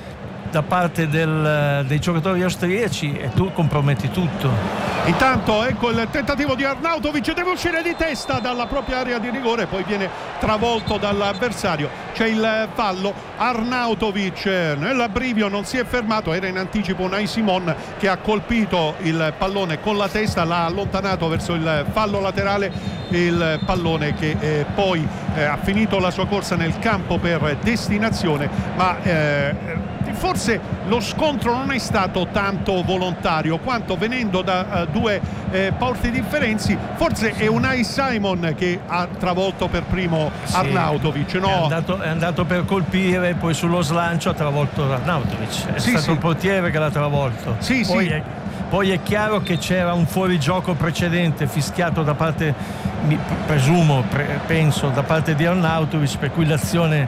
dei giocatori austriaci e tu comprometti tutto. Intanto ecco il tentativo di Arnautovic, deve uscire di testa dalla propria area di rigore, poi viene travolto dall'avversario, c'è il fallo. Arnautovic nell'abbrivio non si è fermato, era in anticipo Unai Simon che ha colpito il pallone con la testa, l'ha allontanato verso il fallo laterale. il pallone che poi ha finito la sua corsa nel campo per destinazione, ma forse lo scontro non è stato tanto volontario quanto venendo da due porti differenti. Forse è Unai Simon che ha travolto per primo Arnautovic, no? È andato per colpire, poi sullo slancio ha travolto Arnautovic, è stato il portiere che l'ha travolto. Poi è chiaro che c'era un fuorigioco precedente fischiato da parte, penso, da parte di Arnautovic, per cui l'azione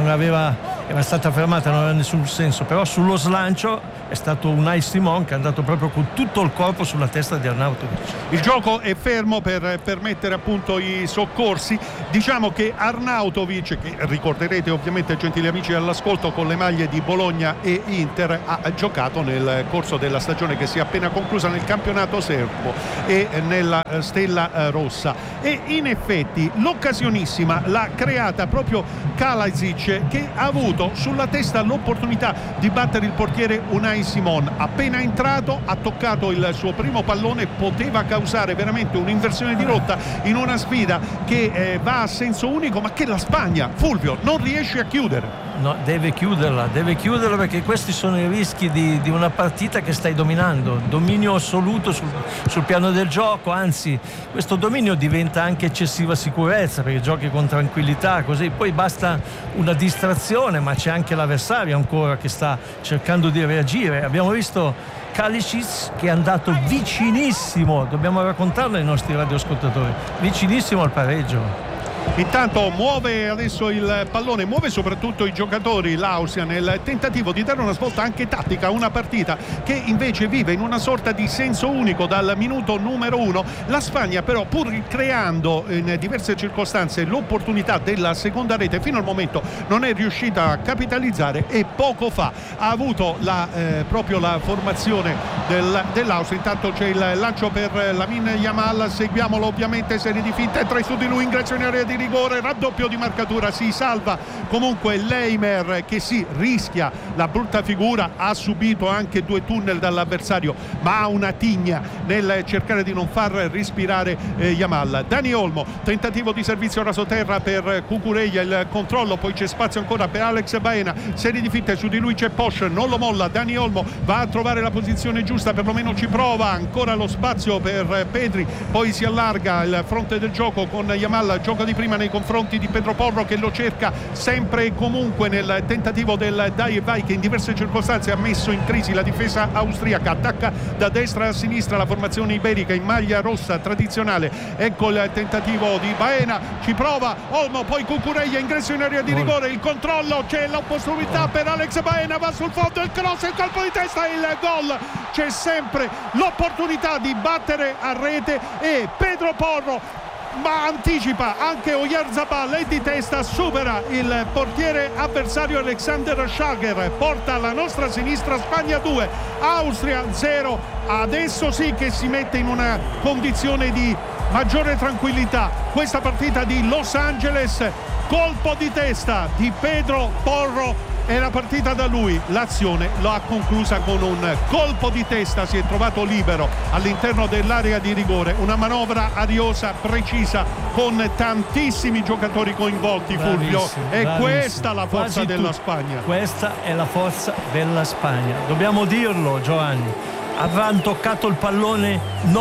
era stata fermata, non aveva nessun senso, però sullo slancio è stato Unai Simon che è andato proprio con tutto il corpo sulla testa di Arnautovic. Il gioco è fermo per permettere appunto i soccorsi. Diciamo che Arnautovic, che ricorderete ovviamente, gentili amici all'ascolto, con le maglie di Bologna e Inter, ha giocato nel corso della stagione che si è appena conclusa nel campionato serbo e nella Stella Rossa, e in effetti l'occasionissima l'ha creata proprio Kalajdzic, che ha avuto sulla testa l'opportunità di battere il portiere Unai Simon. Appena entrato ha toccato il suo primo pallone, poteva causare veramente un'inversione di rotta in una sfida che va a senso unico, ma che la Spagna, Fulvio, non riesce a chiudere. No, deve chiuderla perché questi sono i rischi di una partita che stai dominando, dominio assoluto sul piano del gioco, anzi questo dominio diventa anche eccessiva sicurezza perché giochi con tranquillità, così poi basta una distrazione, ma c'è anche l'avversario ancora che sta cercando di reagire. Abbiamo visto Kalajdzic che è andato vicinissimo, dobbiamo raccontarlo ai nostri radioascoltatori, vicinissimo al pareggio. Intanto muove adesso il pallone, muove soprattutto i giocatori l'Austria nel tentativo di dare una svolta anche tattica a una partita che invece vive in una sorta di senso unico dal minuto numero 1. La Spagna però, pur creando in diverse circostanze l'opportunità della seconda rete, fino al momento non è riuscita a capitalizzare, e poco fa ha avuto proprio la formazione dell'Austria. Intanto c'è il lancio per Lamine Yamal, seguiamolo ovviamente, serie di finte, 3 su di lui, ingresso in area di rigore, raddoppio di marcatura, si salva comunque Leimer che si rischia la brutta figura, ha subito anche 2 tunnel dall'avversario, ma ha una tigna nel cercare di non far respirare Yamal. Dani Olmo, tentativo di servizio rasoterra per Cucurella, il controllo, poi c'è spazio ancora per Alex Baena, serie di finte, su di lui c'è Posch, non lo molla, Dani Olmo va a trovare la posizione giusta, perlomeno ci prova, ancora lo spazio per Pedri, poi si allarga il fronte del gioco con Yamal, gioca di prima nei confronti di Pedro Porro che lo cerca sempre e comunque nel tentativo del dai e vai che in diverse circostanze ha messo in crisi la difesa austriaca. Attacca da destra a sinistra la formazione iberica in maglia rossa tradizionale, ecco il tentativo di Baena, ci prova Olmo, poi Cucurella, ingresso in area di rigore, il controllo, c'è l'opportunità per Alex Baena, va sul fondo, il cross, il colpo di testa, il gol. C'è sempre l'opportunità di battere a rete e Pedro Porro ma anticipa anche Oyarzabal e di testa supera il portiere avversario Alexander Schager, porta alla nostra sinistra Spagna 2, Austria 0. Adesso sì che si mette in una condizione di maggiore tranquillità questa partita di Los Angeles. Colpo di testa di Pedro Porro e la partita da lui, l'azione lo ha conclusa con un colpo di testa, si è trovato libero all'interno dell'area di rigore, una manovra ariosa, precisa, con tantissimi giocatori coinvolti. Fulvio, è questa la forza della Spagna, questa è la forza della Spagna, dobbiamo dirlo Giovanni. Avranno toccato il pallone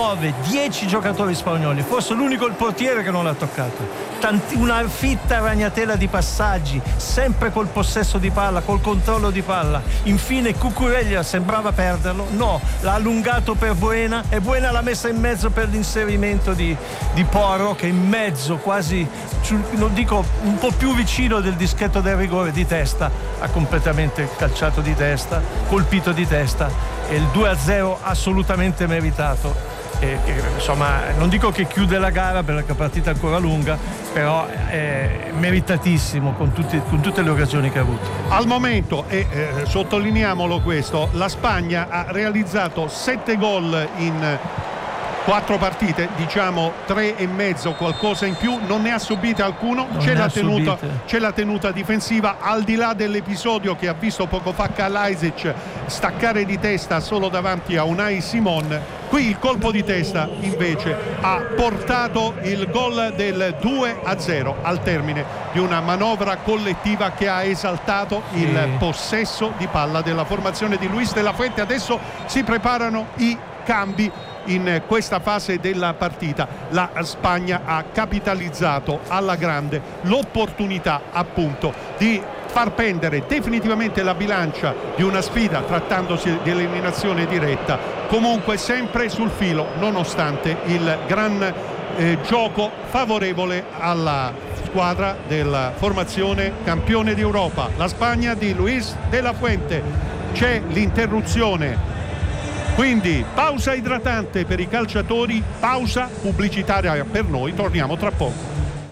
9-10 giocatori spagnoli, forse l'unico il portiere che non l'ha toccato. Una fitta ragnatela di passaggi, sempre col possesso di palla, col controllo di palla. Infine Cucurella sembrava perderlo, no, l'ha allungato per Buena e Buena l'ha messa in mezzo per l'inserimento di Porro, che in mezzo, quasi non dico un po' più vicino del dischetto del rigore, di testa ha completamente calciato di testa, colpito di testa, e il 2-0 assolutamente meritato. Insomma, non dico che chiude la gara perché la partita è ancora lunga, però è meritatissimo con tutte le occasioni che ha avuto. Al momento, e sottolineiamolo questo, la Spagna ha realizzato 7 gol in 4 partite, diciamo 3 e mezzo, qualcosa in più, non ne ha subite alcuno. C'è la tenuta difensiva, al di là dell'episodio che ha visto poco fa Kalajdzic staccare di testa solo davanti a Unai Simon. Qui il colpo di testa invece ha portato il gol del 2-0 al termine di una manovra collettiva che ha esaltato il possesso di palla della formazione di Luis de la Fuente. Adesso si preparano i cambi in questa fase della partita. La Spagna ha capitalizzato alla grande l'opportunità appunto di far pendere definitivamente la bilancia di una sfida trattandosi di eliminazione diretta, comunque sempre sul filo nonostante il gran gioco favorevole alla squadra della formazione campione d'Europa, la Spagna di Luis de la Fuente. C'è l'interruzione, quindi pausa idratante per i calciatori, pausa pubblicitaria per noi, torniamo tra poco.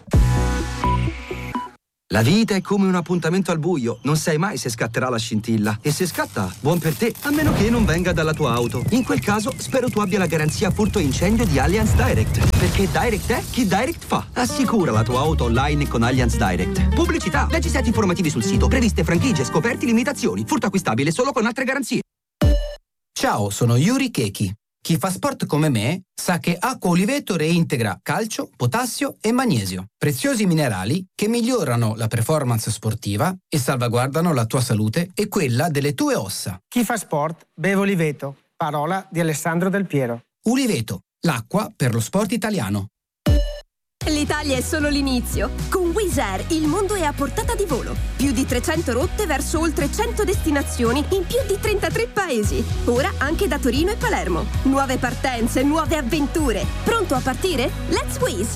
La vita è come un appuntamento al buio, non sai mai se scatterà la scintilla. E se scatta, buon per te, a meno che non venga dalla tua auto. In quel caso, spero tu abbia la garanzia furto incendio di Allianz Direct. Perché Direct è chi Direct fa. Assicura la tua auto online con Allianz Direct. Pubblicità, leggi set informativi sul sito, previste franchigie, scoperti, limitazioni. Furto acquistabile solo con altre garanzie. Ciao, sono Yuri Keki. Chi fa sport come me sa che Acqua Oliveto reintegra calcio, potassio e magnesio, preziosi minerali che migliorano la performance sportiva e salvaguardano la tua salute e quella delle tue ossa. Chi fa sport beve Oliveto, parola di Alessandro Del Piero. Oliveto, l'acqua per lo sport italiano. L'Italia è solo l'inizio. Con Wizz Air il mondo è a portata di volo. Più di 300 rotte verso oltre 100 destinazioni in più di 33 paesi. Ora anche da Torino e Palermo. Nuove partenze, nuove avventure. Pronto a partire? Let's Wizz!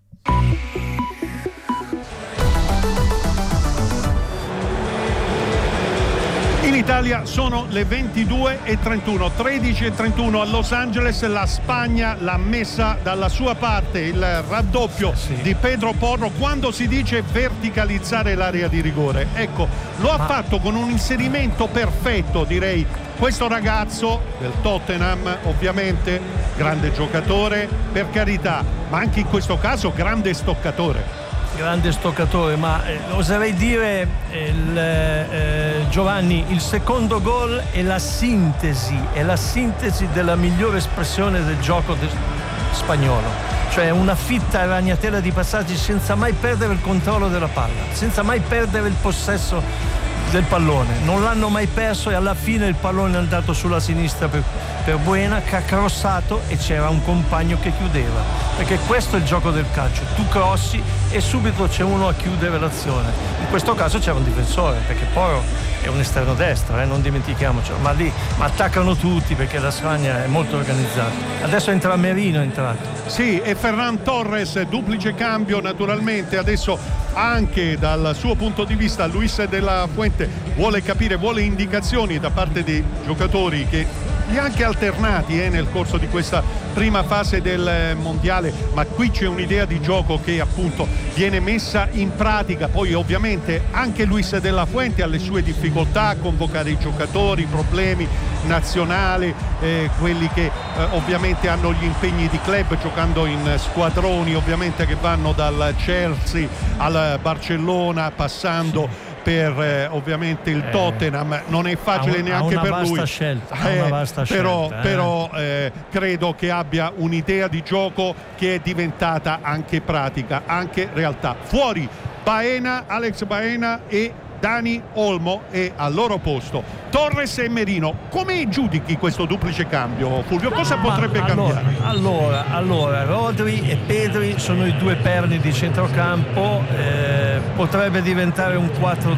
In Italia sono le 22:31, 13:31 a Los Angeles. La Spagna l'ha messa dalla sua parte, il raddoppio di Pedro Porro. Quando si dice verticalizzare l'area di rigore, ecco, lo ha fatto con un inserimento perfetto, direi. Questo ragazzo del Tottenham, ovviamente grande giocatore, per carità, ma anche in questo caso grande stoccatore. Grande stoccatore, ma oserei dire Giovanni, il secondo gol è la sintesi della migliore espressione del gioco spagnolo, cioè una fitta ragnatela di passaggi senza mai perdere il controllo della palla, senza mai perdere il possesso del pallone, non l'hanno mai perso e alla fine il pallone è andato sulla sinistra per Buena, che ha crossato e c'era un compagno che chiudeva, perché questo è il gioco del calcio, tu crossi e subito c'è uno a chiudere l'azione. In questo caso c'era un difensore, perché Porro è un esterno destro, non dimentichiamocelo, ma attaccano tutti perché la Spagna è molto organizzata. Adesso entra Merino, è entrato. Sì, e Ferran Torres, duplice cambio naturalmente. Adesso anche dal suo punto di vista Luis de la Fuente vuole capire, vuole indicazioni da parte dei giocatori che li ha anche alternati nel corso di questa prima fase del mondiale, ma qui c'è un'idea di gioco che appunto viene messa in pratica. Poi ovviamente anche Luis de la Fuente ha le sue difficoltà a convocare i giocatori, problemi nazionali, quelli che ovviamente hanno gli impegni di club giocando in squadroni ovviamente che vanno dal Chelsea al Barcellona passando per ovviamente il Tottenham. Non è facile neanche per lui, però credo che abbia un'idea di gioco che è diventata anche pratica, anche realtà. Fuori Baena, Alex Baena e Dani Olmo, e al loro posto Torres e Merino. Come giudichi questo duplice cambio, Fulvio? Cosa potrebbe cambiare? Allora, Rodri e Pedri sono i due perni di centrocampo, potrebbe diventare un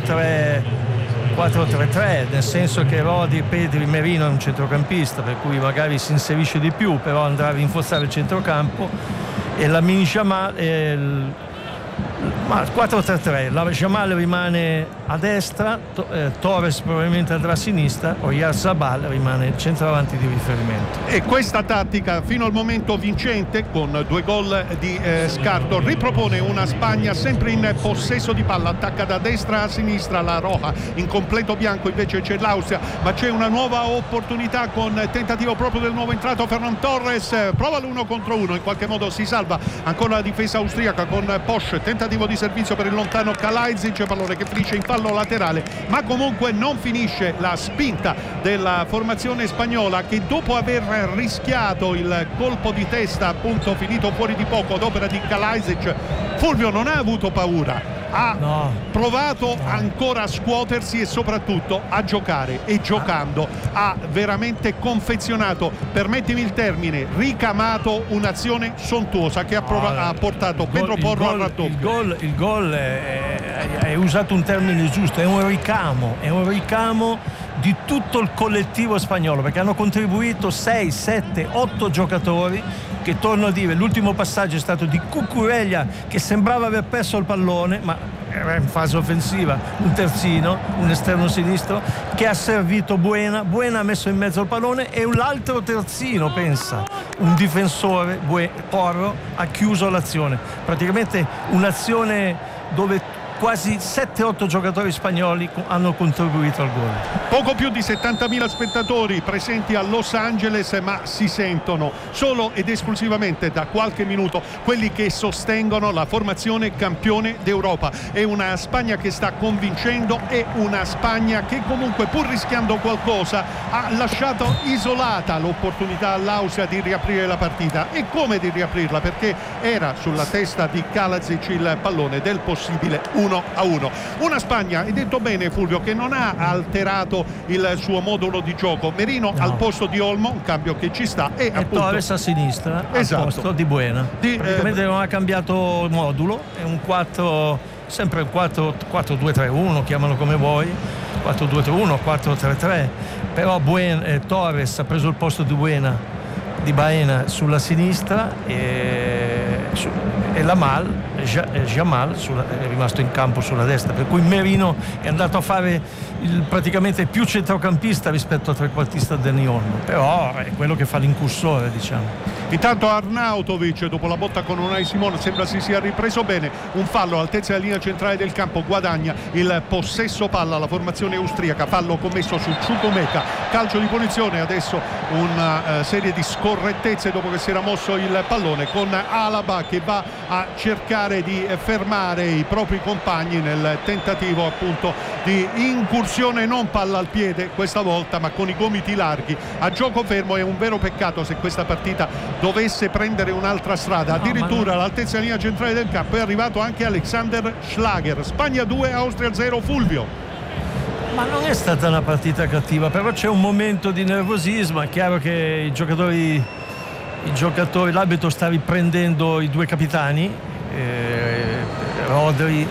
4-3-3, nel senso che Rodri, Pedri, Merino è un centrocampista, per cui magari si inserisce di più, però andrà a rinforzare il centrocampo, e la Lamine Yamal Ma 4-3-3, la Jamal rimane a destra, Torres probabilmente andrà a sinistra, Oyarzabal rimane il centravanti di riferimento. E questa tattica fino al momento vincente, con 2 gol di scarto, ripropone una Spagna sempre in possesso di palla, attacca da destra a sinistra la Roja, in completo bianco invece c'è l'Austria, ma c'è una nuova opportunità con tentativo proprio del nuovo entrato Ferran Torres, prova l'1 contro 1, in qualche modo si salva ancora la difesa austriaca con Posch, tentativo di servizio per il lontano Kalajdzic, pallone che finisce in fallo laterale, ma comunque non finisce la spinta della formazione spagnola, che dopo aver rischiato il colpo di testa appunto finito fuori di poco ad opera di Kalajdzic, Fulvio non ha avuto paura, ha provato ancora a scuotersi e soprattutto a giocare, e giocando ha veramente confezionato, permettimi il termine, ricamato un'azione sontuosa che ha portato Pedro Porro al raddoppio. Il gol è usato un termine giusto, è un ricamo di tutto il collettivo spagnolo, perché hanno contribuito 6, 7, 8 giocatori che, torno a dire, l'ultimo passaggio è stato di Cucurella, che sembrava aver perso il pallone, ma era in fase offensiva, un terzino, un esterno sinistro che ha servito Buena ha messo in mezzo il pallone, e l'altro terzino, pensa, un difensore, Porro, ha chiuso l'azione, praticamente un'azione dove quasi 7-8 giocatori spagnoli hanno contribuito al gol. Poco più di 70.000 spettatori presenti a Los Angeles, ma si sentono solo ed esclusivamente da qualche minuto quelli che sostengono la formazione campione d'Europa. È una Spagna che sta convincendo, è una Spagna che comunque, pur rischiando qualcosa, ha lasciato isolata l'opportunità all'Austria di riaprire la partita. E come di riaprirla, perché era sulla testa di Kalajdzic il pallone del possibile 1-1. Una Spagna, hai detto bene Fulvio, che non ha alterato il suo modulo di gioco. Merino al posto di Olmo, un cambio che ci sta, e appunto Torres a sinistra, esatto, al posto di Buena. Praticamente non ha cambiato modulo, è un 4, sempre un 4-2-3-1, chiamalo come vuoi, 4-2-3-1, 4-3-3, però Torres ha preso il posto di Baena sulla sinistra, e Jamal è rimasto in campo sulla destra, per cui Merino è andato a fare praticamente più centrocampista rispetto a trequartista del Nyon, però è quello che fa l'incursore, diciamo. Intanto Arnautovic, dopo la botta con Unai Simon, sembra si sia ripreso bene. Un fallo all'altezza della linea centrale del campo, guadagna il possesso palla la formazione austriaca, fallo commesso su Chukwuemeka, calcio di punizione. Adesso una serie di scorrettezze dopo che si era mosso il pallone, con Alaba che va a cercare di fermare i propri compagni nel tentativo appunto di incursione, non palla al piede questa volta, ma con i gomiti larghi a gioco fermo. È un vero peccato se questa partita dovesse prendere un'altra strada. Addirittura all'altezza della linea centrale del campo è arrivato anche Alexander Schlager. Spagna 2, Austria 0. Fulvio. Ma non è stata una partita cattiva, però c'è un momento di nervosismo. È chiaro che i giocatori, l'arbitro sta riprendendo i 2 capitani, Rodri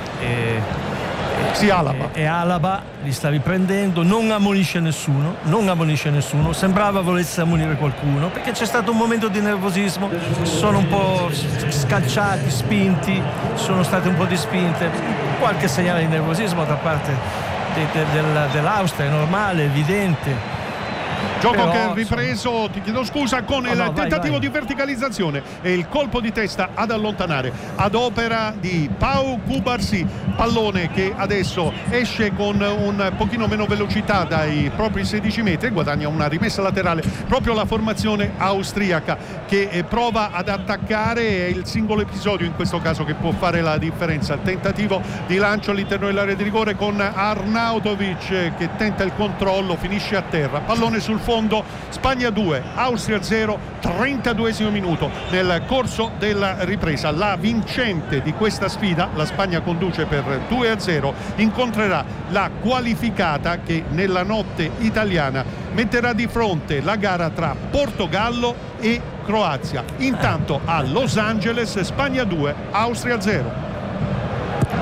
e Alaba, li sta riprendendo, non ammonisce nessuno, sembrava volesse ammonire qualcuno, perché c'è stato un momento di nervosismo, sono un po' scalciati, spinti, sono state un po' di spinte, qualche segnale di nervosismo da parte dell'Austria, è normale, evidente. Gioco che è ripreso, ti chiedo scusa, con il tentativo di verticalizzazione e il colpo di testa ad allontanare ad opera di Pau Cubarsí, pallone che adesso esce con un pochino meno velocità dai propri 16 metri, guadagna una rimessa laterale proprio la formazione austriaca che prova ad attaccare. È il singolo episodio in questo caso che può fare la differenza. Tentativo di lancio all'interno dell'area di rigore con Arnautovic che tenta il controllo, finisce a terra, pallone sul fondo. Spagna 2, Austria 0, 32esimo minuto nel corso della ripresa. La vincente di questa sfida, la Spagna conduce per 2-0, incontrerà la qualificata che nella notte italiana metterà di fronte la gara tra Portogallo e Croazia. Intanto a Los Angeles, Spagna 2, Austria 0.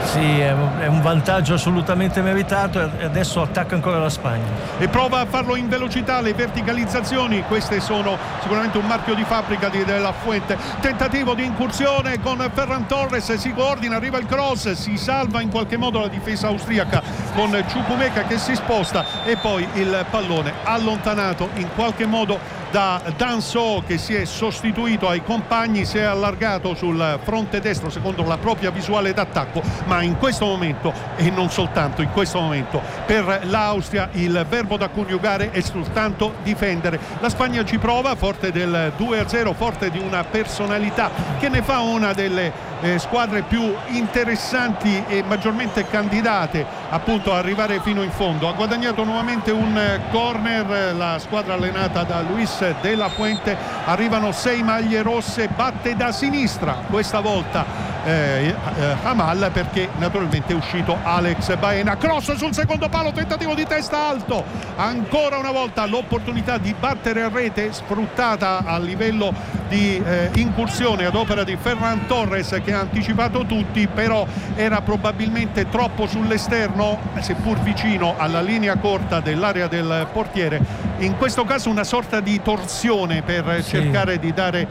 Sì, è un vantaggio assolutamente meritato e adesso attacca ancora la Spagna. E prova a farlo in velocità, le verticalizzazioni, queste sono sicuramente un marchio di fabbrica di De La Fuente. Tentativo di incursione con Ferran Torres, si coordina, arriva il cross, si salva in qualche modo la difesa austriaca con Chukwuemeka che si sposta e poi il pallone allontanato in qualche modo da Danso, che si è sostituito ai compagni, si è allargato sul fronte destro secondo la propria visuale d'attacco, ma in questo momento e non soltanto in questo momento per l'Austria il verbo da coniugare è soltanto difendere. La Spagna ci prova, forte del 2-0, forte di una personalità che ne fa una delle squadre più interessanti e maggiormente candidate appunto a arrivare fino in fondo. Ha guadagnato nuovamente un corner la squadra allenata da Luis De La Fuente, arrivano 6 maglie rosse, batte da sinistra questa volta Hamal, perché naturalmente è uscito Alex Baena. Cross sul secondo palo, tentativo di testa alto, ancora una volta l'opportunità di battere a rete sfruttata a livello di incursione ad opera di Ferran Torres, che ha anticipato tutti, però era probabilmente troppo sull'esterno, seppur vicino alla linea corta dell'area del portiere. In questo caso una sorta di torsione per cercare di dare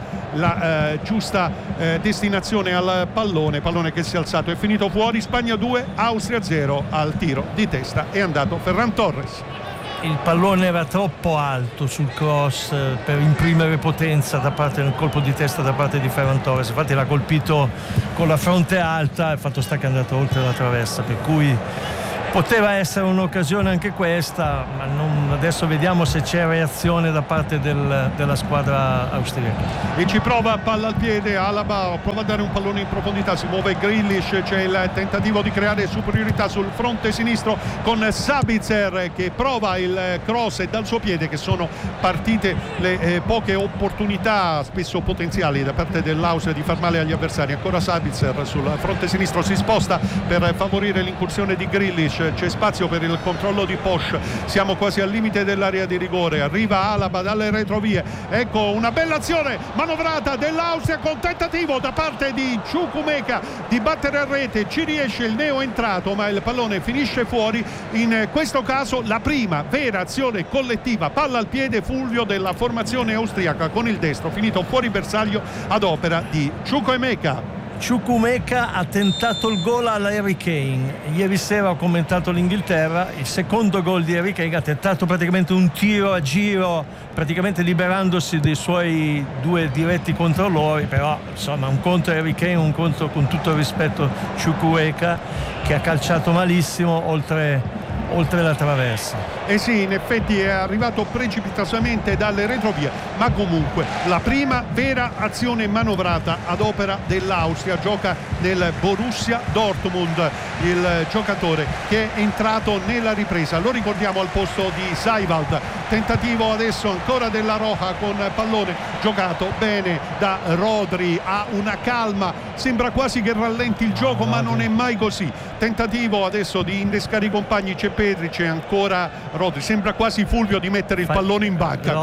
la giusta destinazione al pallone che si è alzato, è finito fuori. Spagna 2, Austria 0. Al tiro di testa è andato Ferran Torres. Il pallone era troppo alto sul cross per imprimere potenza da parte del colpo di testa da parte di Ferran Torres, infatti l'ha colpito con la fronte alta, il fatto sta che è andato oltre la traversa, per cui poteva essere un'occasione anche questa, ma adesso vediamo se c'è reazione da parte della squadra austriaca. E ci prova, palla al piede, Alaba prova a dare un pallone in profondità, si muove Grealish, c'è il tentativo di creare superiorità sul fronte sinistro con Sabitzer che prova il cross e dal suo piede, che sono partite le poche opportunità spesso potenziali da parte dell'Austria di far male agli avversari. Ancora Sabitzer sul fronte sinistro, si sposta per favorire l'incursione di Grealish, c'è spazio per il controllo di Posch, siamo quasi al limite dell'area di rigore, arriva Alaba dalle retrovie, ecco una bella azione manovrata dell'Austria con tentativo da parte di Chukwuemeka di battere a rete, ci riesce il neo entrato ma il pallone finisce fuori. In questo caso la prima vera azione collettiva, palla al piede Fulvio, della formazione austriaca con il destro, finito fuori bersaglio ad opera di Chukwuemeka. Chukwuemeka ha tentato il gol alla Harry Kane. Ieri sera ho commentato l'Inghilterra, il secondo gol di Harry Kane, ha tentato praticamente un tiro a giro, praticamente liberandosi dei suoi due diretti controllori, però insomma un conto Harry Kane, un conto, con tutto il rispetto, Chukwuemeka, che ha calciato malissimo oltre la traversa. E sì, in effetti è arrivato precipitosamente dalle retrovie, ma comunque la prima vera azione manovrata ad opera dell'Austria. Gioca nel Borussia Dortmund il giocatore che è entrato nella ripresa, lo ricordiamo al posto di Seiwald. Tentativo adesso ancora della Roja con pallone giocato bene da Rodri, ha una calma, sembra quasi che rallenti il gioco, ma non è mai così. Tentativo adesso di innescare i compagni, c'è Pedri, c'è ancora Rodri, sembra quasi Fulvio di mettere il pallone in banca.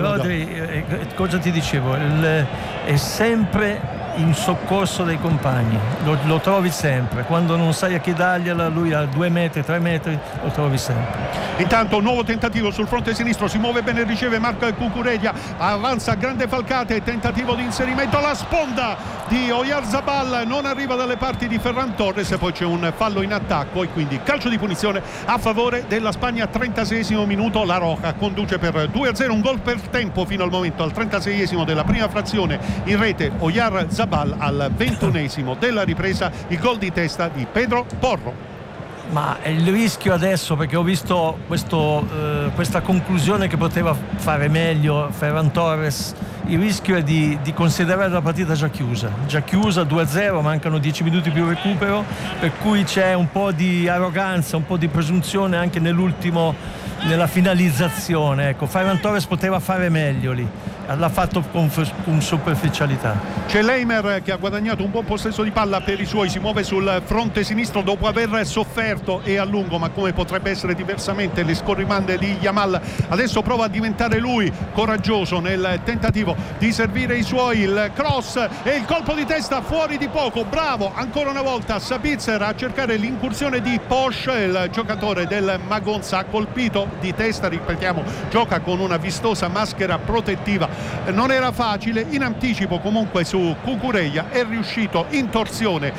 Rodri, cosa ti dicevo, è sempre in soccorso dei compagni, lo trovi sempre, quando non sai a chi dargliela, lui a 2 metri, 3 metri, lo trovi sempre. Intanto un nuovo tentativo sul fronte sinistro, si muove bene, riceve Marco Cucurella, avanza grande Falcate, tentativo di inserimento alla sponda di Oyarzabal, non arriva dalle parti di Ferran Torres, poi c'è un fallo in attacco e quindi calcio di punizione a favore della Spagna. 36esimo minuto, la Roja conduce per 2-0, un gol per tempo fino al momento, al 36esimo della prima frazione, in rete Oyarzabal, al 21esimo della ripresa il gol di testa di Pedro Porro. Ma il rischio adesso, perché ho visto questa conclusione che poteva fare meglio Ferran Torres, il rischio è di considerare la partita già chiusa 2-0, mancano 10 minuti più recupero, per cui c'è un po' di arroganza, un po' di presunzione anche nella finalizzazione. Ecco, Ferran Torres poteva fare meglio lì, l'ha fatto con superficialità. C'è Leimer che ha guadagnato un buon possesso di palla per i suoi, si muove sul fronte sinistro dopo aver sofferto e a lungo, ma come potrebbe essere diversamente le scorrimande di Yamal. Adesso prova a diventare lui coraggioso nel tentativo di servire i suoi, il cross e il colpo di testa fuori di poco. Bravo ancora una volta Sabitzer a cercare l'incursione di Posch, il giocatore del Magonza ha colpito di testa, ripetiamo, gioca con una vistosa maschera protettiva, non era facile, in anticipo comunque su Cucurella, è riuscito in torsione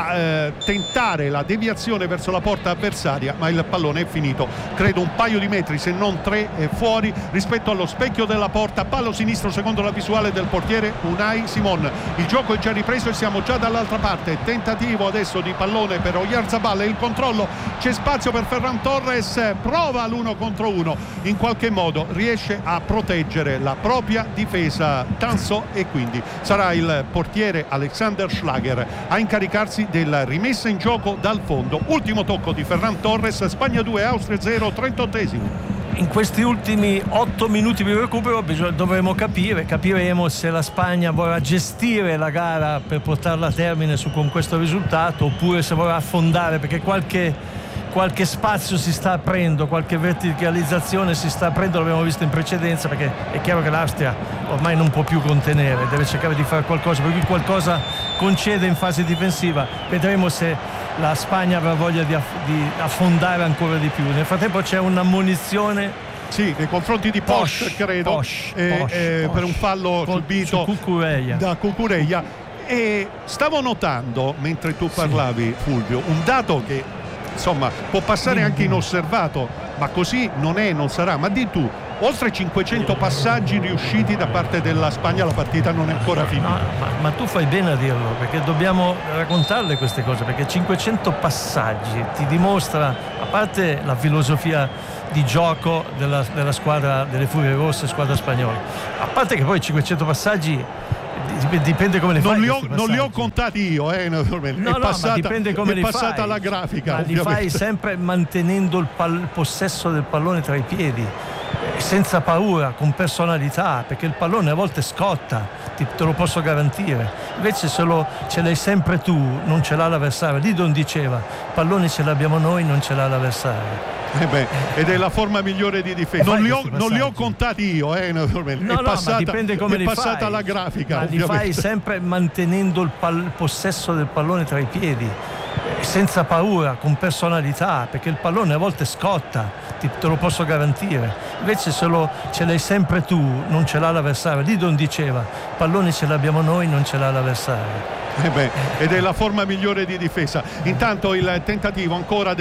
a tentare la deviazione verso la porta avversaria, ma il pallone è finito credo un paio di metri se non 3 fuori rispetto allo specchio della porta. Pallo sinistro secondo la visuale del portiere Unai Simon. Il gioco è già ripreso e siamo già dall'altra parte, tentativo adesso di pallone per Oyarzabal e il controllo, c'è spazio per Ferran Torres, prova l'1 contro 1, in qualche modo riesce a proteggere la propria difesa Tanso e quindi sarà il portiere Alexander Schlager a incaricarsi della rimessa in gioco dal fondo. Ultimo tocco di Ferran Torres, Spagna 2 Austria 0, 38esimo. In questi ultimi 8 minuti di recupero dovremo capiremo se la Spagna vorrà gestire la gara per portarla a termine con questo risultato oppure se vorrà affondare, perché qualche spazio si sta aprendo, qualche verticalizzazione si sta aprendo, l'abbiamo visto in precedenza, perché è chiaro che l'Austria ormai non può più contenere, deve cercare di fare qualcosa, per cui qualcosa concede in fase difensiva. Vedremo se la Spagna avrà voglia di affondare ancora di più. Nel frattempo c'è un'ammonizione nei confronti di Posch, credo, per un fallo subito da Cucurella. E stavo notando mentre tu parlavi, Fulvio, un dato che insomma può passare anche inosservato, ma così non è, non sarà. Ma di tu, oltre 500 passaggi riusciti da parte della Spagna, la partita non è ancora finita. Ma tu fai bene a dirlo, perché dobbiamo raccontarle queste cose, perché 500 passaggi ti dimostra, a parte la filosofia di gioco della squadra delle Furie Rosse, squadra spagnola, a parte che poi 500 passaggi dipende come le fai. Non li ho contati io, naturalmente. Ma dipende come è passata fai. La grafica. Ma li fai sempre mantenendo il possesso del pallone tra i piedi, senza paura, con personalità, perché il pallone a volte scotta, te lo posso garantire. Invece ce l'hai sempre tu, non ce l'ha l'avversario. Didon diceva: palloni ce l'abbiamo noi, non ce l'ha l'avversario. Ed è la forma migliore di difesa. Non li ho contati io, naturalmente. Ma dipende come li fai. È passata la grafica. Ma li fai sempre mantenendo il possesso del pallone tra i piedi, senza paura, con personalità, perché il pallone a volte scotta, te lo posso garantire. Invece ce l'hai sempre tu, non ce l'ha l'avversario. Didon diceva: palloni ce l'abbiamo noi, non ce l'ha l'avversario. Ed è la forma migliore di difesa. Intanto il tentativo ancora